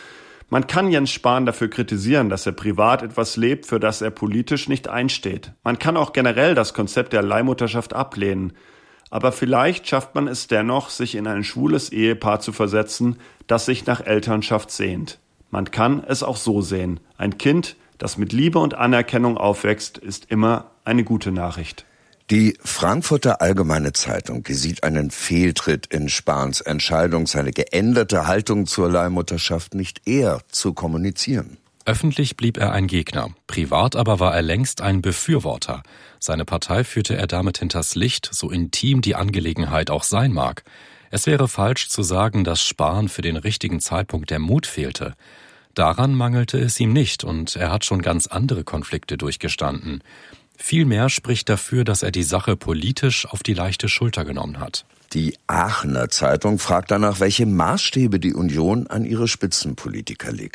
Speaker 22: Man kann Jens Spahn dafür kritisieren, dass er privat etwas lebt, für das er politisch nicht einsteht. Man kann auch generell das Konzept der Leihmutterschaft ablehnen. Aber vielleicht schafft man es dennoch, sich in ein schwules Ehepaar zu versetzen, das sich nach Elternschaft sehnt. Man kann es auch so sehen. Ein Kind, das mit Liebe und Anerkennung aufwächst, ist immer eine gute Nachricht.
Speaker 4: Die Frankfurter Allgemeine Zeitung sieht einen Fehltritt in Spahns Entscheidung, seine geänderte Haltung zur Leihmutterschaft nicht eher zu kommunizieren.
Speaker 23: Öffentlich blieb er ein Gegner, privat aber war er längst ein Befürworter. Seine Partei führte er damit hinters Licht, so intim die Angelegenheit auch sein mag. Es wäre falsch zu sagen, dass Spahn für den richtigen Zeitpunkt der Mut fehlte. Daran mangelte es ihm nicht und er hat schon ganz andere Konflikte durchgestanden. Vielmehr spricht dafür, dass er die Sache politisch auf die leichte Schulter genommen hat.
Speaker 4: Die Aachener Zeitung fragt danach, welche Maßstäbe die Union an ihre Spitzenpolitiker legt.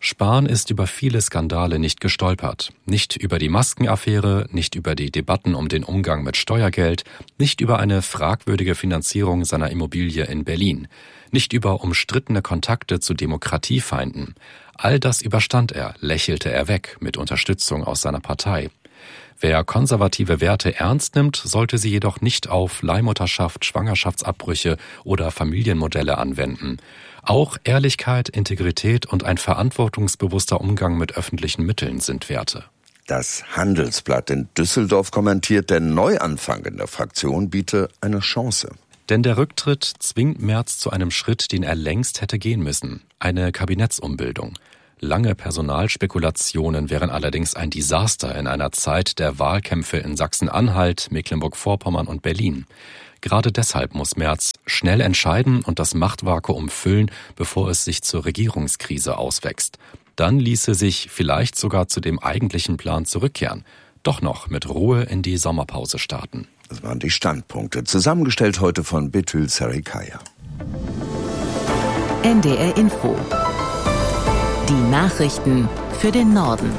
Speaker 23: Spahn ist über viele Skandale nicht gestolpert. Nicht über die Maskenaffäre, nicht über die Debatten um den Umgang mit Steuergeld, nicht über eine fragwürdige Finanzierung seiner Immobilie in Berlin, nicht über umstrittene Kontakte zu Demokratiefeinden. All das überstand er, lächelte er weg, mit Unterstützung aus seiner Partei. Wer konservative Werte ernst nimmt, sollte sie jedoch nicht auf Leihmutterschaft, Schwangerschaftsabbrüche oder Familienmodelle anwenden. Auch Ehrlichkeit, Integrität und ein verantwortungsbewusster Umgang mit öffentlichen Mitteln sind Werte.
Speaker 4: Das Handelsblatt in Düsseldorf kommentiert, der Neuanfang in der Fraktion biete eine Chance.
Speaker 23: Denn der Rücktritt zwingt Merz zu einem Schritt, den er längst hätte gehen müssen. Eine Kabinettsumbildung. Lange Personalspekulationen wären allerdings ein Desaster in einer Zeit der Wahlkämpfe in Sachsen-Anhalt, Mecklenburg-Vorpommern und Berlin. Gerade deshalb muss Merz schnell entscheiden und das Machtvakuum füllen, bevor es sich zur Regierungskrise auswächst. Dann ließe sich vielleicht sogar zu dem eigentlichen Plan zurückkehren. Doch noch mit Ruhe in die Sommerpause starten.
Speaker 4: Das waren die Standpunkte, zusammengestellt heute von Betül Sarikaya.
Speaker 3: N D R Info. Die Nachrichten für den Norden.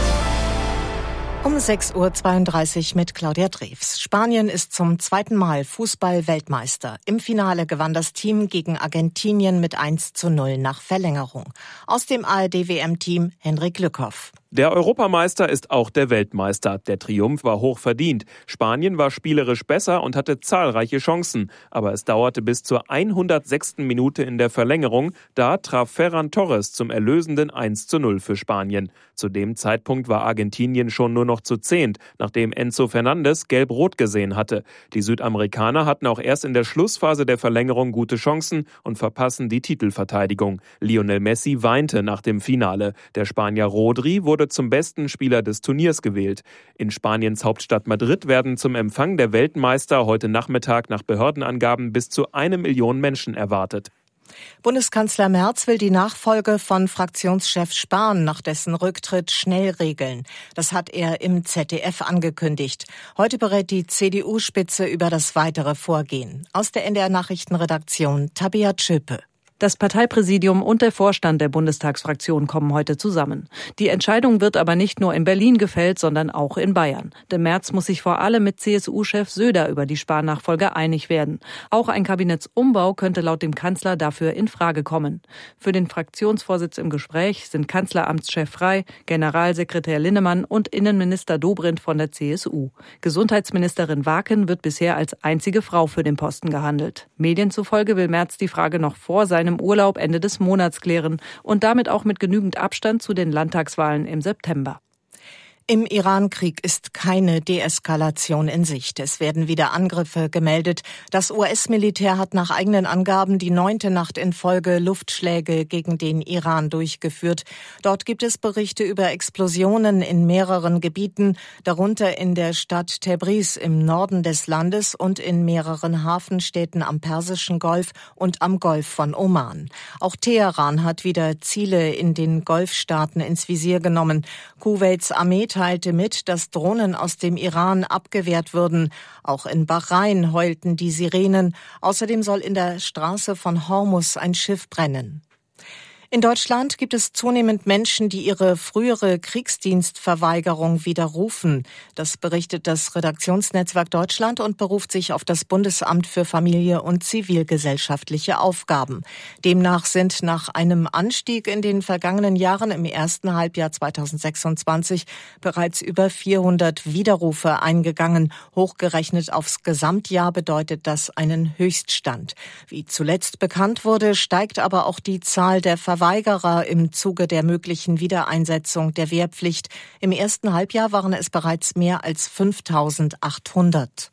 Speaker 1: Um sechs Uhr zweiunddreißig mit Claudia Drews. Spanien ist zum zweiten Mal Fußball-Weltmeister. Im Finale gewann das Team gegen Argentinien mit eins zu null nach Verlängerung. Aus dem A R D-W M-Team Henrik Lückhoff.
Speaker 5: Der Europameister ist auch der Weltmeister. Der Triumph war hoch verdient. Spanien war spielerisch besser und hatte zahlreiche Chancen. Aber es dauerte bis zur hundertsechsten Minute in der Verlängerung. Da traf Ferran Torres zum erlösenden eins zu null für Spanien. Zu dem Zeitpunkt war Argentinien schon nur noch zu zehnt, nachdem Enzo Fernandes gelb-rot gesehen hatte. Die Südamerikaner hatten auch erst in der Schlussphase der Verlängerung gute Chancen und verpassen die Titelverteidigung. Lionel Messi weinte nach dem Finale. Der Spanier Rodri wurde zum besten Spieler des Turniers gewählt. In Spaniens Hauptstadt Madrid werden zum Empfang der Weltmeister heute Nachmittag nach Behördenangaben bis zu eine Million Menschen erwartet.
Speaker 1: Bundeskanzler Merz will die Nachfolge von Fraktionschef Spahn nach dessen Rücktritt schnell regeln. Das hat er im Z D F angekündigt. Heute berät die C D U-Spitze über das weitere Vorgehen. Aus der N D R-Nachrichtenredaktion Tabea Tschöpe.
Speaker 6: Das Parteipräsidium und der Vorstand der Bundestagsfraktion kommen heute zusammen. Die Entscheidung wird aber nicht nur in Berlin gefällt, sondern auch in Bayern. Denn Merz muss sich vor allem mit C S U-Chef Söder über die Spahn-Nachfolge einig werden. Auch ein Kabinettsumbau könnte laut dem Kanzler dafür in Frage kommen. Für den Fraktionsvorsitz im Gespräch sind Kanzleramtschef Frey, Generalsekretär Linnemann und Innenminister Dobrindt von der C S U. Gesundheitsministerin Waken wird bisher als einzige Frau für den Posten gehandelt. Medien zufolge will Merz die Frage noch vor seinem Urlaub Ende des Monats klären und damit auch mit genügend Abstand zu den Landtagswahlen im September.
Speaker 1: Im Iran-Krieg ist keine Deeskalation in Sicht. Es werden wieder Angriffe gemeldet. Das U S-Militär hat nach eigenen Angaben die neunte Nacht in Folge Luftschläge gegen den Iran durchgeführt. Dort gibt es Berichte über Explosionen in mehreren Gebieten, darunter in der Stadt Tebriz im Norden des Landes und in mehreren Hafenstädten am Persischen Golf und am Golf von Oman. Auch Teheran hat wieder Ziele in den Golfstaaten ins Visier genommen. Kuwaits Armee teilte mit, dass Drohnen aus dem Iran abgewehrt würden. Auch in Bahrain heulten die Sirenen. Außerdem soll in der Straße von Hormuz ein Schiff brennen. In Deutschland gibt es zunehmend Menschen, die ihre frühere Kriegsdienstverweigerung widerrufen. Das berichtet das Redaktionsnetzwerk Deutschland und beruft sich auf das Bundesamt für Familie und zivilgesellschaftliche Aufgaben. Demnach sind nach einem Anstieg in den vergangenen Jahren im ersten Halbjahr zweitausendsechsundzwanzig bereits über vierhundert Widerrufe eingegangen. Hochgerechnet aufs Gesamtjahr bedeutet das einen Höchststand. Wie zuletzt bekannt wurde, steigt aber auch die Zahl der Verweigerer Verweigerer im Zuge der möglichen Wiedereinsetzung der Wehrpflicht. Im ersten Halbjahr waren es bereits mehr als fünftausendachthundert.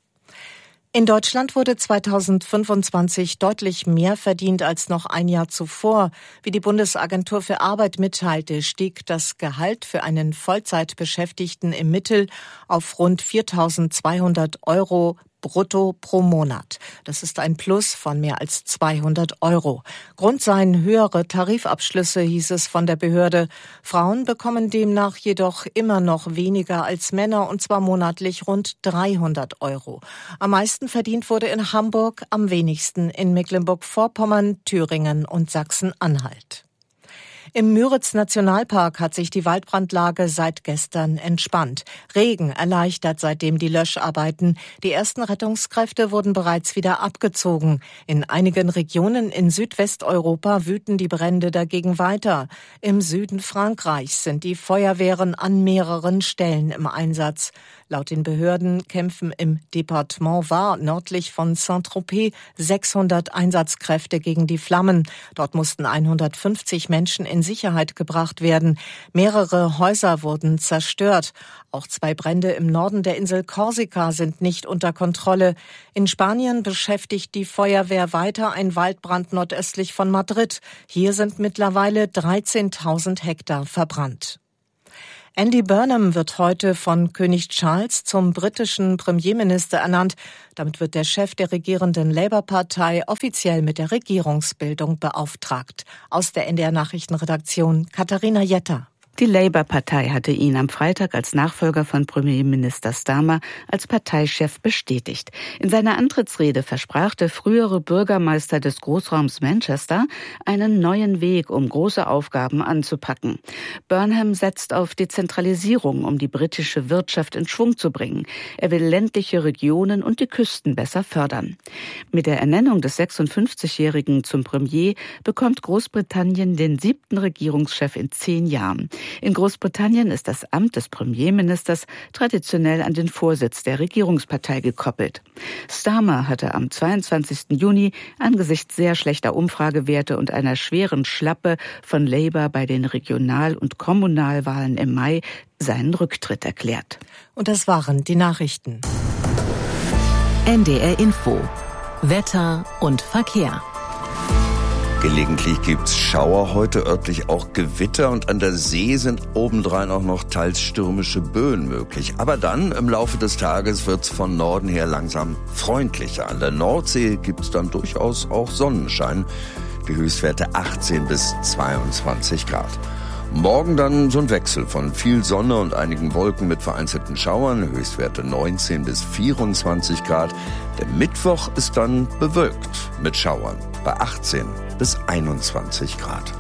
Speaker 1: In Deutschland wurde zweitausendfünfundzwanzig deutlich mehr verdient als noch ein Jahr zuvor. Wie die Bundesagentur für Arbeit mitteilte, stieg das Gehalt für einen Vollzeitbeschäftigten im Mittel auf rund viertausendzweihundert Euro brutto pro Monat. Das ist ein Plus von mehr als zweihundert Euro. Grund seien höhere Tarifabschlüsse, hieß es von der Behörde. Frauen bekommen demnach jedoch immer noch weniger als Männer, und zwar monatlich rund dreihundert Euro. Am meisten verdient wurde in Hamburg, am wenigsten in Mecklenburg-Vorpommern, Thüringen und Sachsen-Anhalt. Im Müritz-Nationalpark hat sich die Waldbrandlage seit gestern entspannt. Regen erleichtert seitdem die Löscharbeiten. Die ersten Rettungskräfte wurden bereits wieder abgezogen. In einigen Regionen in Südwesteuropa wüten die Brände dagegen weiter. Im Süden Frankreichs sind die Feuerwehren an mehreren Stellen im Einsatz. Laut den Behörden kämpfen im Departement Var nördlich von Saint-Tropez sechshundert Einsatzkräfte gegen die Flammen. Dort mussten hundertfünfzig Menschen in Sicherheit gebracht werden. Mehrere Häuser wurden zerstört. Auch zwei Brände im Norden der Insel Korsika sind nicht unter Kontrolle. In Spanien beschäftigt die Feuerwehr weiter ein Waldbrand nordöstlich von Madrid. Hier sind mittlerweile dreizehntausend Hektar verbrannt. Andy Burnham wird heute von König Charles zum britischen Premierminister ernannt. Damit wird der Chef der regierenden Labour-Partei offiziell mit der Regierungsbildung beauftragt. Aus der N D R-Nachrichtenredaktion Katharina Jetter.
Speaker 7: Die Labour-Partei hatte ihn am Freitag als Nachfolger von Premierminister Starmer als Parteichef bestätigt. In seiner Antrittsrede versprach der frühere Bürgermeister des Großraums Manchester einen neuen Weg, um große Aufgaben anzupacken. Burnham setzt auf Dezentralisierung, um die britische Wirtschaft in Schwung zu bringen. Er will ländliche Regionen und die Küsten besser fördern. Mit der Ernennung des sechsundfünfzigjährigen zum Premier bekommt Großbritannien den siebten Regierungschef in zehn Jahren. In Großbritannien ist das Amt des Premierministers traditionell an den Vorsitz der Regierungspartei gekoppelt. Starmer hatte am zweiundzwanzigsten Juni angesichts sehr schlechter Umfragewerte und einer schweren Schlappe von Labour bei den Regional- und Kommunalwahlen im Mai seinen Rücktritt erklärt.
Speaker 1: Und das waren die Nachrichten.
Speaker 3: N D R Info. Wetter und Verkehr.
Speaker 4: Gelegentlich gibt's Schauer, heute örtlich auch Gewitter und an der See sind obendrein auch noch teils stürmische Böen möglich. Aber dann im Laufe des Tages wird's von Norden her langsam freundlicher. An der Nordsee gibt's dann durchaus auch Sonnenschein. Die Höchstwerte achtzehn bis zweiundzwanzig Grad. Morgen dann so ein Wechsel von viel Sonne und einigen Wolken mit vereinzelten Schauern, Höchstwerte neunzehn bis vierundzwanzig Grad. Der Mittwoch ist dann bewölkt mit Schauern bei achtzehn bis einundzwanzig Grad.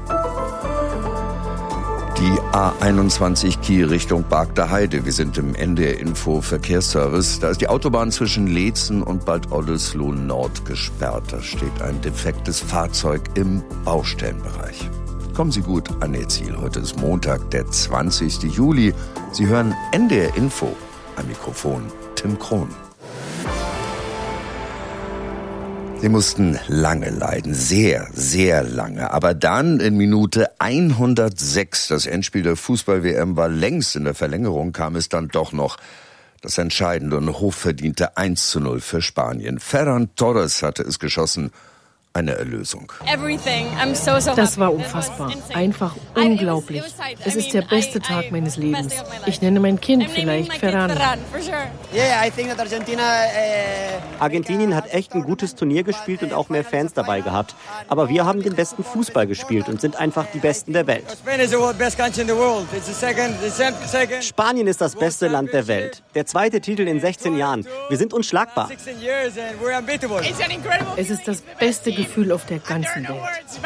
Speaker 4: Die A einundzwanzig Kiel Richtung Bargter Heide. Wir sind im N D R Info Verkehrsservice. Da ist die Autobahn zwischen Leetzen und Bad Oldesloe Nord gesperrt. Da steht ein defektes Fahrzeug im Baustellenbereich. Kommen Sie gut an Ihr Ziel. Heute ist Montag, der zwanzigsten Juli. Sie hören N D R Info. Am Mikrofon Tim Krohn. Sie mussten lange leiden, sehr, sehr lange. Aber dann in Minute hundertsechs, das Endspiel der Fußball-W M war längst in der Verlängerung, kam es dann doch noch. Das entscheidende und hochverdiente eins zu null für Spanien. Ferran Torres hatte es geschossen. Eine Erlösung.
Speaker 17: Das war unfassbar. Einfach unglaublich. Es ist der beste Tag meines Lebens. Ich nenne mein Kind vielleicht Ferran.
Speaker 16: Argentinien hat echt ein gutes Turnier gespielt und auch mehr Fans dabei gehabt. Aber wir haben den besten Fußball gespielt und sind einfach die Besten der Welt. Spanien ist das beste Land der Welt. Der zweite Titel in sechzehn Jahren. Wir sind unschlagbar.
Speaker 17: Es ist das beste Gefühl auf der ganzen Welt.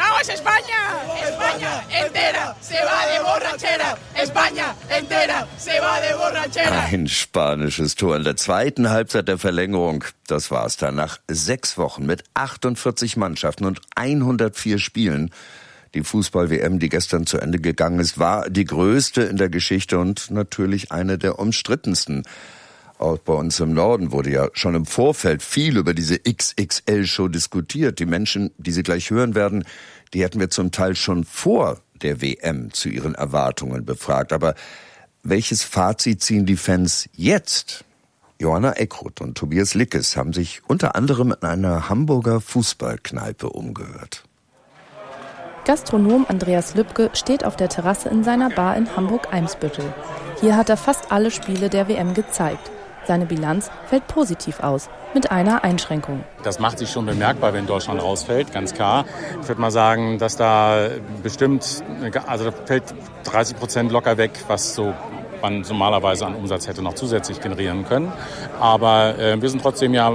Speaker 4: Ein spanisches Tor in der zweiten Halbzeit der Verlängerung. Das war's dann. Nach sechs Wochen mit achtundvierzig Mannschaften und hundertvier Spielen. Die Fußball-W M, die gestern zu Ende gegangen ist, war die größte in der Geschichte und natürlich eine der umstrittensten. Auch bei uns im Norden wurde ja schon im Vorfeld viel über diese X X L-Show diskutiert. Die Menschen, die Sie gleich hören werden, die hätten wir zum Teil schon vor der W M zu ihren Erwartungen befragt. Aber welches Fazit ziehen die Fans jetzt? Johanna Eckroth und Tobias Lickes haben sich unter anderem in einer Hamburger Fußballkneipe umgehört.
Speaker 8: Gastronom Andreas Lübke steht auf der Terrasse in seiner Bar in Hamburg-Eimsbüttel. Hier hat er fast alle Spiele der W M gezeigt. Seine Bilanz fällt positiv aus, mit einer Einschränkung.
Speaker 10: Das macht sich schon bemerkbar, wenn Deutschland rausfällt, ganz klar. Ich würde mal sagen, dass da bestimmt, also da fällt dreißig Prozent locker weg, was so man normalerweise an Umsatz hätte noch zusätzlich generieren können. Aber äh, wir sind trotzdem ja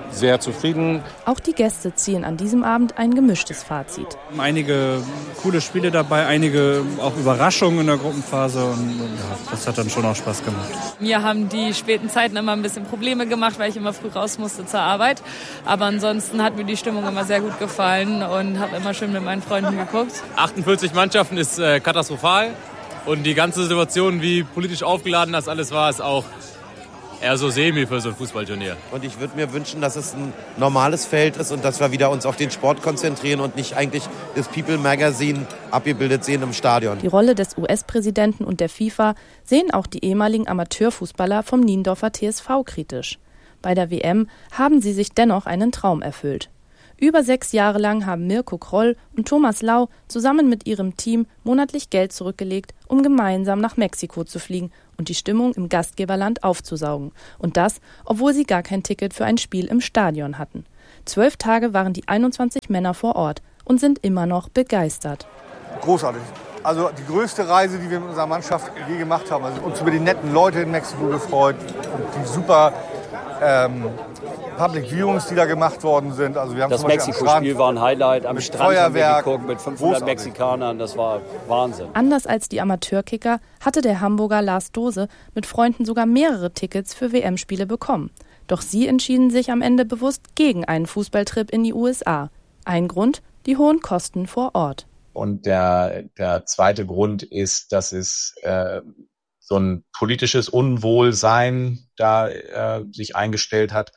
Speaker 9: sehr zufrieden.
Speaker 8: Auch die Gäste ziehen an diesem Abend ein gemischtes Fazit.
Speaker 11: Einige coole Spiele dabei, einige auch Überraschungen in der Gruppenphase und ja, das hat dann schon auch Spaß gemacht.
Speaker 12: Mir haben die späten Zeiten immer ein bisschen Probleme gemacht, weil ich immer früh raus musste zur Arbeit. Aber ansonsten hat mir die Stimmung immer sehr gut gefallen und habe immer schön mit meinen Freunden geguckt.
Speaker 24: achtundvierzig Mannschaften ist äh, katastrophal und die ganze Situation, wie politisch aufgeladen das alles war, ist auch eher so semi für so ein Fußballturnier.
Speaker 25: Und ich würde mir wünschen, dass es ein normales Feld ist und dass wir wieder uns auf den Sport konzentrieren und nicht eigentlich das People Magazine abgebildet sehen im Stadion.
Speaker 8: Die Rolle des U S-Präsidenten und der FIFA sehen auch die ehemaligen Amateurfußballer vom Niendorfer T S V kritisch. Bei der W M haben sie sich dennoch einen Traum erfüllt. Über sechs Jahre lang haben Mirko Kroll und Thomas Lau zusammen mit ihrem Team monatlich Geld zurückgelegt, um gemeinsam nach Mexiko zu fliegen und die Stimmung im Gastgeberland aufzusaugen. Und das, obwohl sie gar kein Ticket für ein Spiel im Stadion hatten. Zwölf Tage waren die einundzwanzig Männer vor Ort und sind immer noch begeistert.
Speaker 26: Großartig. Also die größte Reise, die wir mit unserer Mannschaft je gemacht haben. Also uns über die netten Leute in Mexiko gefreut und die super ähm, Public Viewings, die da gemacht worden sind. Also wir haben
Speaker 27: das Mexiko-Spiel war ein Highlight. Am Strand
Speaker 26: Feuerwerk,
Speaker 27: haben wir geguckt mit fünfhundert großartig. Mexikanern. Das war Wahnsinn.
Speaker 8: Anders als die Amateurkicker hatte der Hamburger Lars Dose mit Freunden sogar mehrere Tickets für W M-Spiele bekommen. Doch sie entschieden sich am Ende bewusst gegen einen Fußballtrip in die U S A. Ein Grund, die hohen Kosten vor Ort.
Speaker 28: Und der, der zweite Grund ist, dass es äh, so ein politisches Unwohlsein da äh, sich eingestellt hat.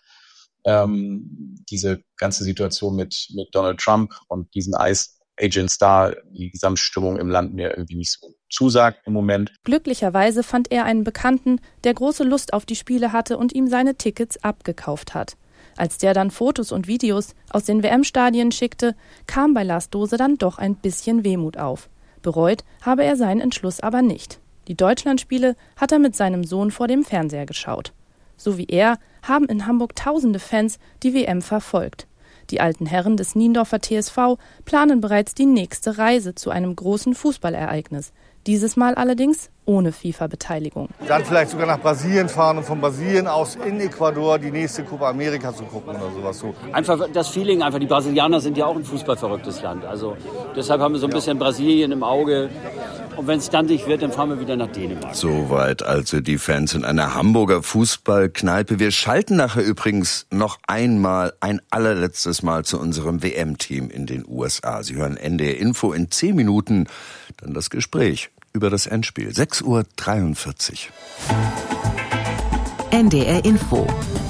Speaker 28: Ähm, diese ganze Situation mit, mit Donald Trump und diesen Ice Agents da, die Gesamtstimmung im Land mir irgendwie nicht so zusagt im Moment.
Speaker 8: Glücklicherweise fand er einen Bekannten, der große Lust auf die Spiele hatte und ihm seine Tickets abgekauft hat. Als der dann Fotos und Videos aus den W M-Stadien schickte, kam bei Lars Dose dann doch ein bisschen Wehmut auf. Bereut habe er seinen Entschluss aber nicht. Die Deutschlandspiele hat er mit seinem Sohn vor dem Fernseher geschaut. So wie er haben in Hamburg tausende Fans die W M verfolgt. Die alten Herren des Niendorfer T S V planen bereits die nächste Reise zu einem großen Fußballereignis. Dieses Mal allerdings ohne FIFA-Beteiligung.
Speaker 26: Dann vielleicht sogar nach Brasilien fahren und von Brasilien aus in Ecuador die nächste Copa America zu gucken oder sowas. So.
Speaker 27: Einfach das Feeling, einfach die Brasilianer sind ja auch ein fußballverrücktes Land. Also deshalb haben wir so ein bisschen Brasilien im Auge. Und wenn es dann nicht wird, dann fahren wir wieder nach Dänemark.
Speaker 4: Soweit also die Fans in einer Hamburger Fußballkneipe. Wir schalten nachher übrigens noch einmal, ein allerletztes Mal zu unserem W M-Team in den U S A. Sie hören N D R Info in zehn Minuten, dann das Gespräch über das Endspiel. sechs Uhr dreiundvierzig.
Speaker 3: N D R Info.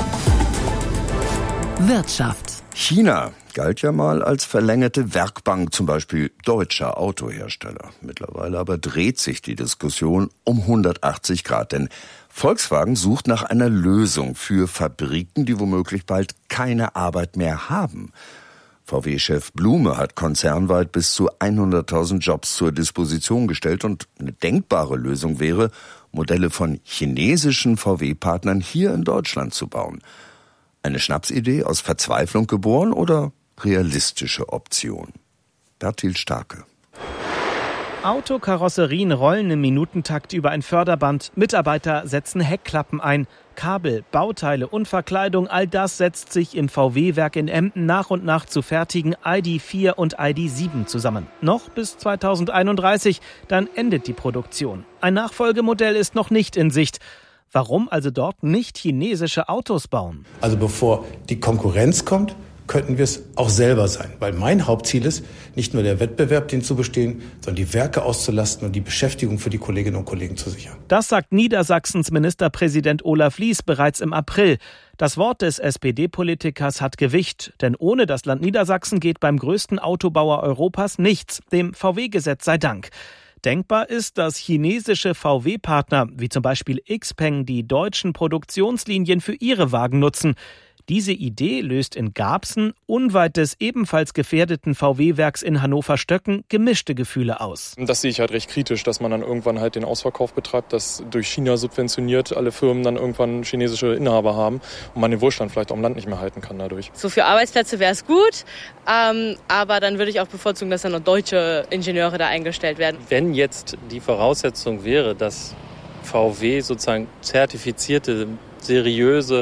Speaker 3: Wirtschaft.
Speaker 4: China galt ja mal als verlängerte Werkbank, zum Beispiel deutscher Autohersteller. Mittlerweile aber dreht sich die Diskussion um hundertachtzig Grad, denn Volkswagen sucht nach einer Lösung für Fabriken, die womöglich bald keine Arbeit mehr haben. V W-Chef Blume hat konzernweit bis zu hunderttausend Jobs zur Disposition gestellt und eine denkbare Lösung wäre, Modelle von chinesischen V W-Partnern hier in Deutschland zu bauen. Eine Schnapsidee aus Verzweiflung geboren oder realistische Option? Bertil Starke.
Speaker 29: Autokarosserien rollen im Minutentakt über ein Förderband. Mitarbeiter setzen Heckklappen ein. Kabel, Bauteile und Verkleidung, all das setzt sich im V W-Werk in Emden nach und nach zu fertigen I D vier und I D sieben zusammen. Noch bis zweitausendeinunddreißig, dann endet die Produktion. Ein Nachfolgemodell ist noch nicht in Sicht. Warum also dort nicht chinesische Autos bauen?
Speaker 30: Also bevor die Konkurrenz kommt, könnten wir es auch selber sein. Weil mein Hauptziel ist, nicht nur der Wettbewerb, den zu bestehen, sondern die Werke auszulasten und die Beschäftigung für die Kolleginnen und Kollegen zu sichern.
Speaker 29: Das sagt Niedersachsens Ministerpräsident Olaf Lies bereits im April. Das Wort des S P D-Politikers hat Gewicht, denn ohne das Land Niedersachsen geht beim größten Autobauer Europas nichts, dem V W-Gesetz sei Dank. Denkbar ist, dass chinesische V W-Partner, wie zum Beispiel Xpeng, die deutschen Produktionslinien für ihre Wagen nutzen. Diese Idee löst in Garbsen, unweit des ebenfalls gefährdeten V W-Werks in Hannover-Stöcken, gemischte Gefühle aus.
Speaker 31: Das sehe ich halt recht kritisch, dass man dann irgendwann halt den Ausverkauf betreibt, dass durch China subventioniert alle Firmen dann irgendwann chinesische Inhaber haben und man den Wohlstand vielleicht auch im Land nicht mehr halten kann dadurch.
Speaker 32: So für Arbeitsplätze wäre es gut, ähm, aber dann würde ich auch bevorzugen, dass dann noch deutsche Ingenieure da eingestellt werden.
Speaker 33: Wenn jetzt die Voraussetzung wäre, dass V W sozusagen zertifizierte, seriöse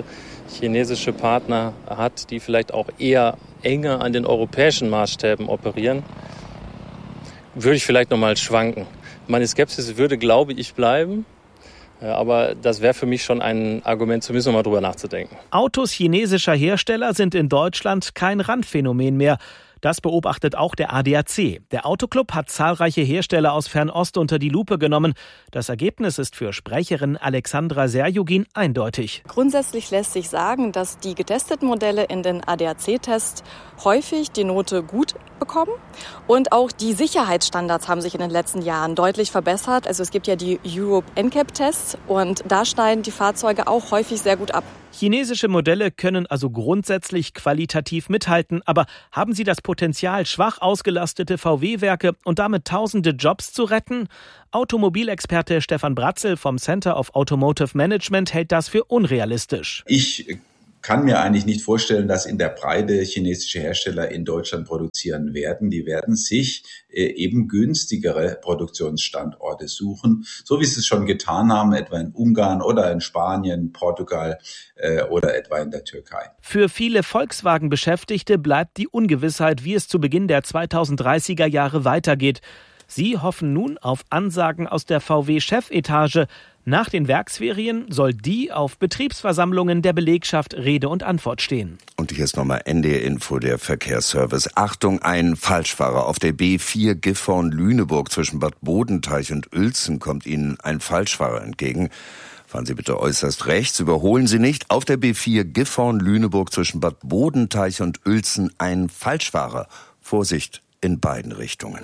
Speaker 31: chinesische Partner hat, die vielleicht auch eher enger an den europäischen Maßstäben operieren, würde ich vielleicht noch mal schwanken. Meine Skepsis würde, glaube ich, bleiben. Aber das wäre für mich schon ein Argument, zumindest noch mal drüber nachzudenken.
Speaker 29: Autos chinesischer Hersteller sind in Deutschland kein Randphänomen mehr. Das beobachtet auch der A D A C. Der Autoclub hat zahlreiche Hersteller aus Fernost unter die Lupe genommen. Das Ergebnis ist für Sprecherin Alexandra Serjugin eindeutig.
Speaker 2: Grundsätzlich lässt sich sagen, dass die getesteten Modelle in den A D A C-Tests häufig die Note gut bekommen. Und auch die Sicherheitsstandards haben sich in den letzten Jahren deutlich verbessert. Also es gibt ja die Europe N C A P-Tests und da schneiden die Fahrzeuge auch häufig sehr gut ab.
Speaker 29: Chinesische Modelle können also grundsätzlich qualitativ mithalten, aber haben sie das Potenzial, schwach ausgelastete V W-Werke und damit tausende Jobs zu retten? Automobilexperte Stefan Bratzel vom Center of Automotive Management hält das für unrealistisch.
Speaker 5: Ich kann mir eigentlich nicht vorstellen, dass in der Breite chinesische Hersteller in Deutschland produzieren werden. Die werden sich äh, eben günstigere Produktionsstandorte suchen, so wie sie es schon getan haben, etwa in Ungarn oder in Spanien, Portugal äh, oder etwa in der Türkei.
Speaker 29: Für viele Volkswagen-Beschäftigte bleibt die Ungewissheit, wie es zu Beginn der zweitausenddreißiger Jahre weitergeht. Sie hoffen nun auf Ansagen aus der V W-Chefetage. Nach den Werksferien soll die auf Betriebsversammlungen der Belegschaft Rede und Antwort stehen.
Speaker 4: Und hier ist nochmal N D R-Info, der Verkehrsservice. Achtung, ein Falschfahrer auf der B vier Gifhorn-Lüneburg zwischen Bad Bodenteich und Uelzen kommt Ihnen ein Falschfahrer entgegen. Fahren Sie bitte äußerst rechts, überholen Sie nicht. Auf der B vier Gifhorn-Lüneburg zwischen Bad Bodenteich und Uelzen ein Falschfahrer. Vorsicht in beiden Richtungen.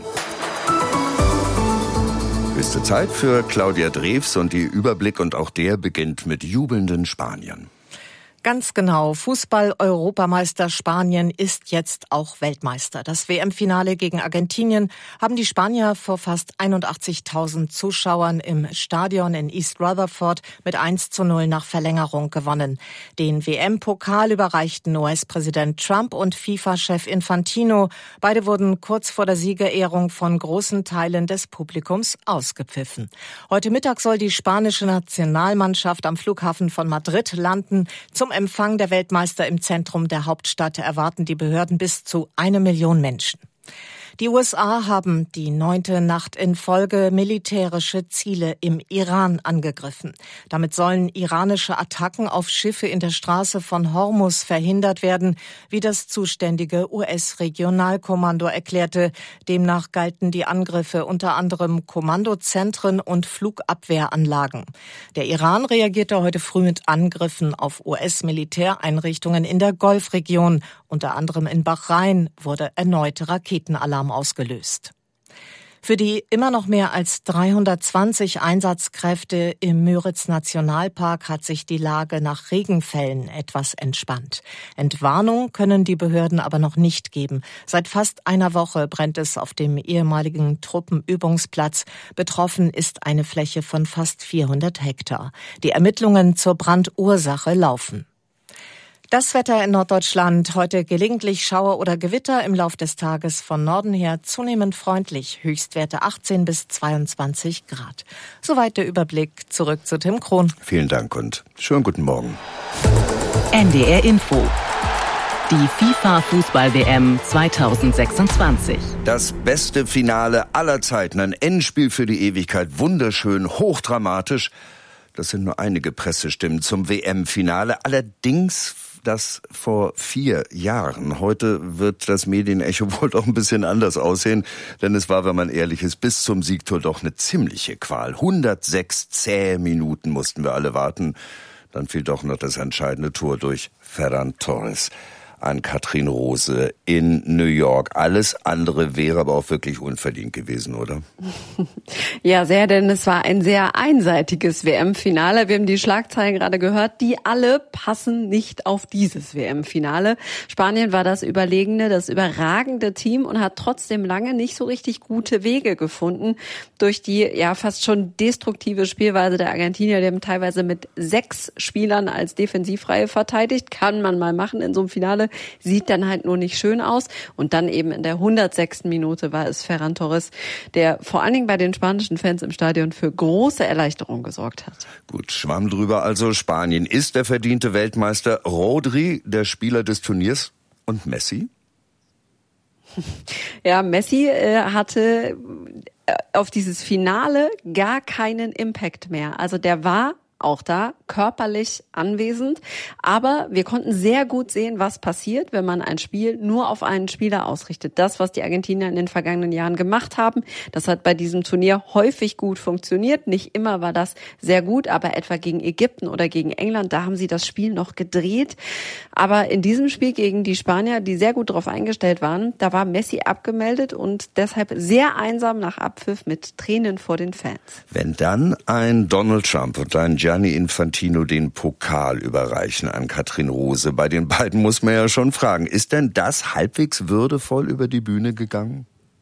Speaker 4: Höchste Zeit für Claudia Drews und die Überblick, und auch der beginnt mit jubelnden Spaniern.
Speaker 1: Ganz genau. Fußball-Europameister Spanien ist jetzt auch Weltmeister. Das W M-Finale gegen Argentinien haben die Spanier vor fast einundachtzigtausend Zuschauern im Stadion in East Rutherford mit eins zu null nach Verlängerung gewonnen. Den W M-Pokal überreichten U S-Präsident Trump und FIFA-Chef Infantino. Beide wurden kurz vor der Siegerehrung von großen Teilen des Publikums ausgepfiffen. Heute Mittag soll die spanische Nationalmannschaft am Flughafen von Madrid landen. Zum Empfang der Weltmeister im Zentrum der Hauptstadt erwarten die Behörden bis zu eine Million Menschen. Die U S A haben die neunte Nacht in Folge militärische Ziele im Iran angegriffen. Damit sollen iranische Attacken auf Schiffe in der Straße von Hormuz verhindert werden, wie das zuständige U S-Regionalkommando erklärte. Demnach galten die Angriffe unter anderem Kommandozentren und Flugabwehranlagen. Der Iran reagierte heute früh mit Angriffen auf U S-Militäreinrichtungen in der Golfregion. Unter anderem in Bahrain wurde erneut Raketenalarm ausgelöst. Für die immer noch mehr als dreihundertzwanzig Einsatzkräfte im Müritz-Nationalpark hat sich die Lage nach Regenfällen etwas entspannt. Entwarnung können die Behörden aber noch nicht geben. Seit fast einer Woche brennt es auf dem ehemaligen Truppenübungsplatz. Betroffen ist eine Fläche von fast vierhundert Hektar. Die Ermittlungen zur Brandursache laufen. Das Wetter in Norddeutschland. Heute gelegentlich Schauer oder Gewitter, im Lauf des Tages von Norden her zunehmend freundlich. Höchstwerte achtzehn bis zweiundzwanzig Grad. Soweit der Überblick. Zurück zu Tim Krohn.
Speaker 4: Vielen Dank und schönen guten Morgen.
Speaker 3: N D R Info. Die FIFA-Fußball-W M zweitausendsechsundzwanzig.
Speaker 4: Das beste Finale aller Zeiten. Ein Endspiel für die Ewigkeit. Wunderschön, hochdramatisch. Das sind nur einige Pressestimmen zum W M-Finale. Allerdings das vor vier Jahren. Heute wird das Medienecho wohl doch ein bisschen anders aussehen, denn es war, wenn man ehrlich ist, bis zum Siegtor doch eine ziemliche Qual. hundertsechs zähe Minuten mussten wir alle warten. Dann fiel doch noch das entscheidende Tor durch Ferran Torres an Katrin Rose in New York. Alles andere wäre aber auch wirklich unverdient gewesen, oder?
Speaker 9: Ja, sehr, denn es war ein sehr einseitiges W M-Finale. Wir haben die Schlagzeilen gerade gehört, die alle passen nicht auf dieses W M-Finale. Spanien war das überlegene, das überragende Team und hat trotzdem lange nicht so richtig gute Wege gefunden. Durch die ja fast schon destruktive Spielweise der Argentinier, die haben teilweise mit sechs Spielern als Defensivreihe verteidigt. Kann man mal machen in so einem Finale. Finale. Sieht dann halt nur nicht schön aus. Und dann eben in der hundertsechsten Minute war es Ferran Torres, der vor allen Dingen bei den spanischen Fans im Stadion für große Erleichterung gesorgt hat.
Speaker 4: Gut, Schwamm drüber also. Spanien ist der verdiente Weltmeister. Rodri, der Spieler des Turniers. Und Messi?
Speaker 9: Ja, Messi äh, hatte auf dieses Finale gar keinen Impact mehr. Also der war auch da körperlich anwesend. Aber wir konnten sehr gut sehen, was passiert, wenn man ein Spiel nur auf einen Spieler ausrichtet. Das, was die Argentinier in den vergangenen Jahren gemacht haben, das hat bei diesem Turnier häufig gut funktioniert. Nicht immer war das sehr gut, aber etwa gegen Ägypten oder gegen England, da haben sie das Spiel noch gedreht. Aber in diesem Spiel gegen die Spanier, die sehr gut darauf eingestellt waren, da war Messi abgemeldet und deshalb sehr einsam nach Abpfiff mit Tränen vor den Fans.
Speaker 4: Wenn dann ein Donald Trump und ein Gianni Infantino den Pokal überreichen an Katrin Rose. Bei den beiden muss man ja schon fragen, ist denn das halbwegs würdevoll über die Bühne gegangen?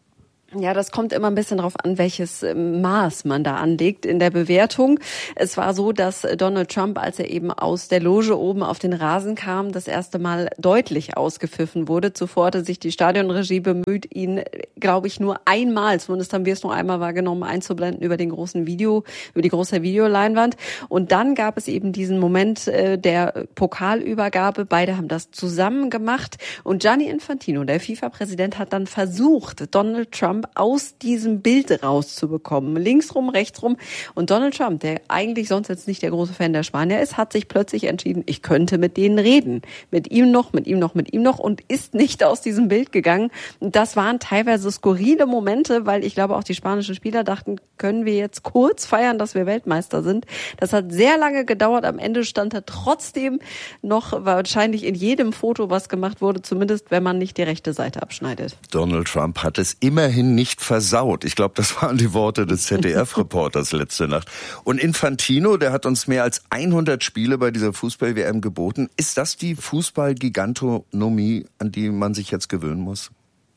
Speaker 9: Ja, das kommt immer ein bisschen darauf an, welches Maß man da anlegt in der Bewertung. Es war so, dass Donald Trump, als er eben aus der Loge oben auf den Rasen kam, das erste Mal deutlich ausgepfiffen wurde. Zuvor hatte sich die Stadionregie bemüht, ihn, glaube ich, nur einmal, zumindest haben wir es nur einmal wahrgenommen, einzublenden über den großen Video, über die große Videoleinwand. Und dann gab es eben diesen Moment äh, der Pokalübergabe. Beide haben das zusammen gemacht. Und Gianni Infantino, der FIFA-Präsident, hat dann versucht, Donald Trump aus diesem Bild rauszubekommen. Linksrum, rechtsrum. Und Donald Trump, der eigentlich sonst jetzt nicht der große Fan der Spanier ist, hat sich plötzlich entschieden, ich könnte mit denen reden. Mit ihm noch, mit ihm noch, mit ihm noch und ist nicht aus diesem Bild gegangen. Und das waren teilweise skurrile Momente, weil ich glaube auch die spanischen Spieler dachten, können wir jetzt kurz feiern, dass wir Weltmeister sind. Das hat sehr lange gedauert. Am Ende stand er trotzdem noch wahrscheinlich in jedem Foto, was gemacht wurde, zumindest wenn man nicht die rechte Seite abschneidet.
Speaker 4: Donald Trump hat es immerhin nicht versaut. Ich glaube, das waren die Worte des Z D F-Reporters letzte Nacht. Und Infantino, der hat uns mehr als hundert Spiele bei dieser Fußball-W M geboten. Ist das die Fußball-Gigantonomie, an die man sich jetzt gewöhnen muss?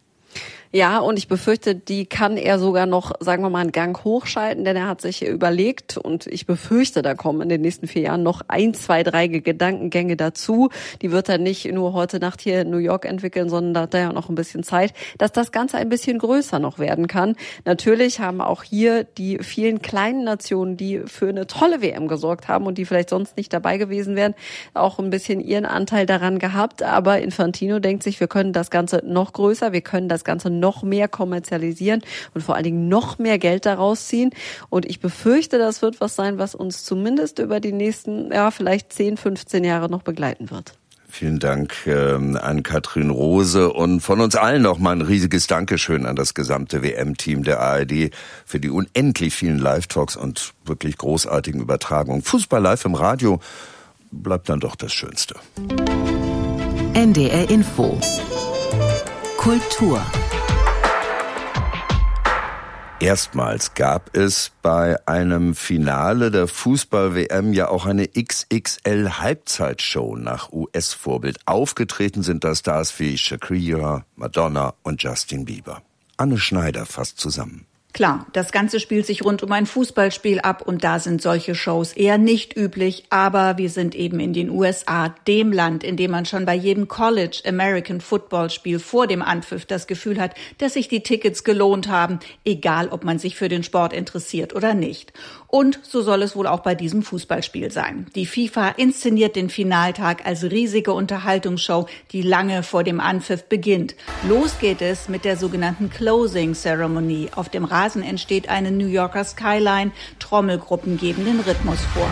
Speaker 9: Ja, und ich befürchte, die kann er sogar noch, sagen wir mal, einen Gang hochschalten, denn er hat sich überlegt und ich befürchte, da kommen in den nächsten vier Jahren noch ein, zwei, drei Gedankengänge dazu. Die wird er nicht nur heute Nacht hier in New York entwickeln, sondern da hat er ja noch ein bisschen Zeit, dass das Ganze ein bisschen größer noch werden kann. Natürlich haben auch hier die vielen kleinen Nationen, die für eine tolle W M gesorgt haben und die vielleicht sonst nicht dabei gewesen wären, auch ein bisschen ihren Anteil daran gehabt. Aber Infantino denkt sich, wir können das Ganze noch größer, wir können das Ganze noch mehr kommerzialisieren und vor allen Dingen noch mehr Geld daraus ziehen. Und ich befürchte, das wird was sein, was uns zumindest über die nächsten, ja, vielleicht zehn, fünfzehn Jahre noch begleiten wird.
Speaker 4: Vielen Dank ähm, an Katrin Rose und von uns allen noch mal ein riesiges Dankeschön an das gesamte W M-Team der A R D für die unendlich vielen Live-Talks und wirklich großartigen Übertragungen. Fußball live im Radio bleibt dann doch das Schönste.
Speaker 3: N D R Info Kultur.
Speaker 4: Erstmals gab es bei einem Finale der Fußball-W M ja auch eine X X L-Halbzeitshow nach U S-Vorbild. Aufgetreten sind da Stars wie Shakira, Madonna und Justin Bieber. Anne Schneider fasst zusammen.
Speaker 6: Klar, das Ganze spielt sich rund um ein Fußballspiel ab und da sind solche Shows eher nicht üblich, aber wir sind eben in den U S A, dem Land, in dem man schon bei jedem College American Football Spiel vor dem Anpfiff das Gefühl hat, dass sich die Tickets gelohnt haben, egal ob man sich für den Sport interessiert oder nicht. Und so soll es wohl auch bei diesem Fußballspiel sein. Die FIFA inszeniert den Finaltag als riesige Unterhaltungsshow, die lange vor dem Anpfiff beginnt. Los geht es mit der sogenannten Closing Ceremony. Auf dem Rasen entsteht eine New Yorker Skyline. Trommelgruppen geben den Rhythmus vor.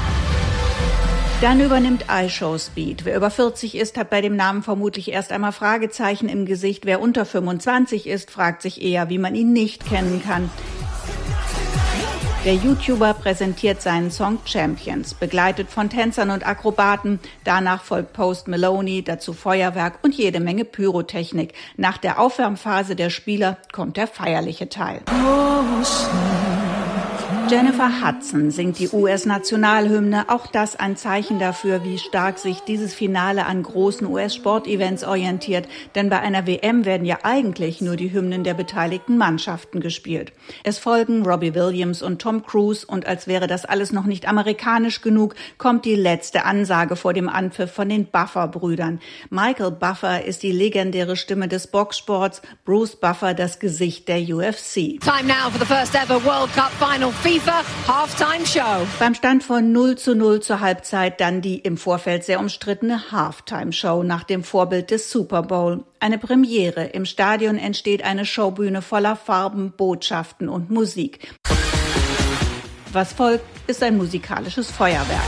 Speaker 6: Dann übernimmt iShow Speed. Wer über vierzig ist, hat bei dem Namen vermutlich erst einmal Fragezeichen im Gesicht. Wer unter fünfundzwanzig ist, fragt sich eher, wie man ihn nicht kennen kann. Der YouTuber präsentiert seinen Song Champions, begleitet von Tänzern und Akrobaten. Danach folgt Post Malone, dazu Feuerwerk und jede Menge Pyrotechnik. Nach der Aufwärmphase der Spieler kommt der feierliche Teil. Oh, Jennifer Hudson singt die U S-Nationalhymne. Auch das ein Zeichen dafür, wie stark sich dieses Finale an großen U S-Sportevents orientiert. Denn bei einer W M werden ja eigentlich nur die Hymnen der beteiligten Mannschaften gespielt. Es folgen Robbie Williams und Tom Cruise. Und als wäre das alles noch nicht amerikanisch genug, kommt die letzte Ansage vor dem Anpfiff von den Buffer-Brüdern. Michael Buffer ist die legendäre Stimme des Boxsports, Bruce Buffer das Gesicht der U F C.
Speaker 7: Time now for the first ever World Cup final FIFA Halftime Show.
Speaker 6: Beim Stand von null zu null zur Halbzeit dann die im Vorfeld sehr umstrittene Halftime Show nach dem Vorbild des Super Bowl. Eine Premiere. Im Stadion entsteht eine Showbühne voller Farben, Botschaften und Musik. Was folgt, ist ein musikalisches Feuerwerk.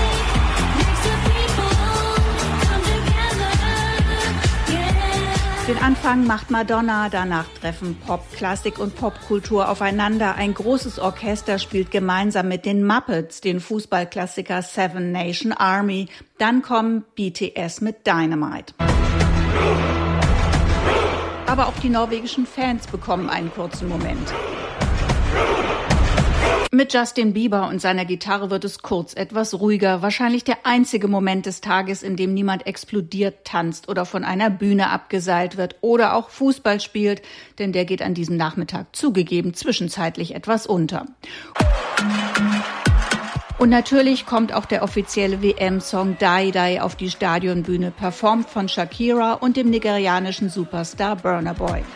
Speaker 6: Den Anfang macht Madonna, danach treffen Pop, Klassik und Popkultur aufeinander. Ein großes Orchester spielt gemeinsam mit den Muppets den Fußballklassiker Seven Nation Army. Dann kommen B T S mit Dynamite. Aber auch die norwegischen Fans bekommen einen kurzen Moment. Mit Justin Bieber und seiner Gitarre wird es kurz etwas ruhiger. Wahrscheinlich der einzige Moment des Tages, in dem niemand explodiert, tanzt oder von einer Bühne abgeseilt wird oder auch Fußball spielt, denn der geht an diesem Nachmittag zugegeben zwischenzeitlich etwas unter. Und natürlich kommt auch der offizielle W M-Song Die Die auf die Stadionbühne, performt von Shakira und dem nigerianischen Superstar Burna Boy.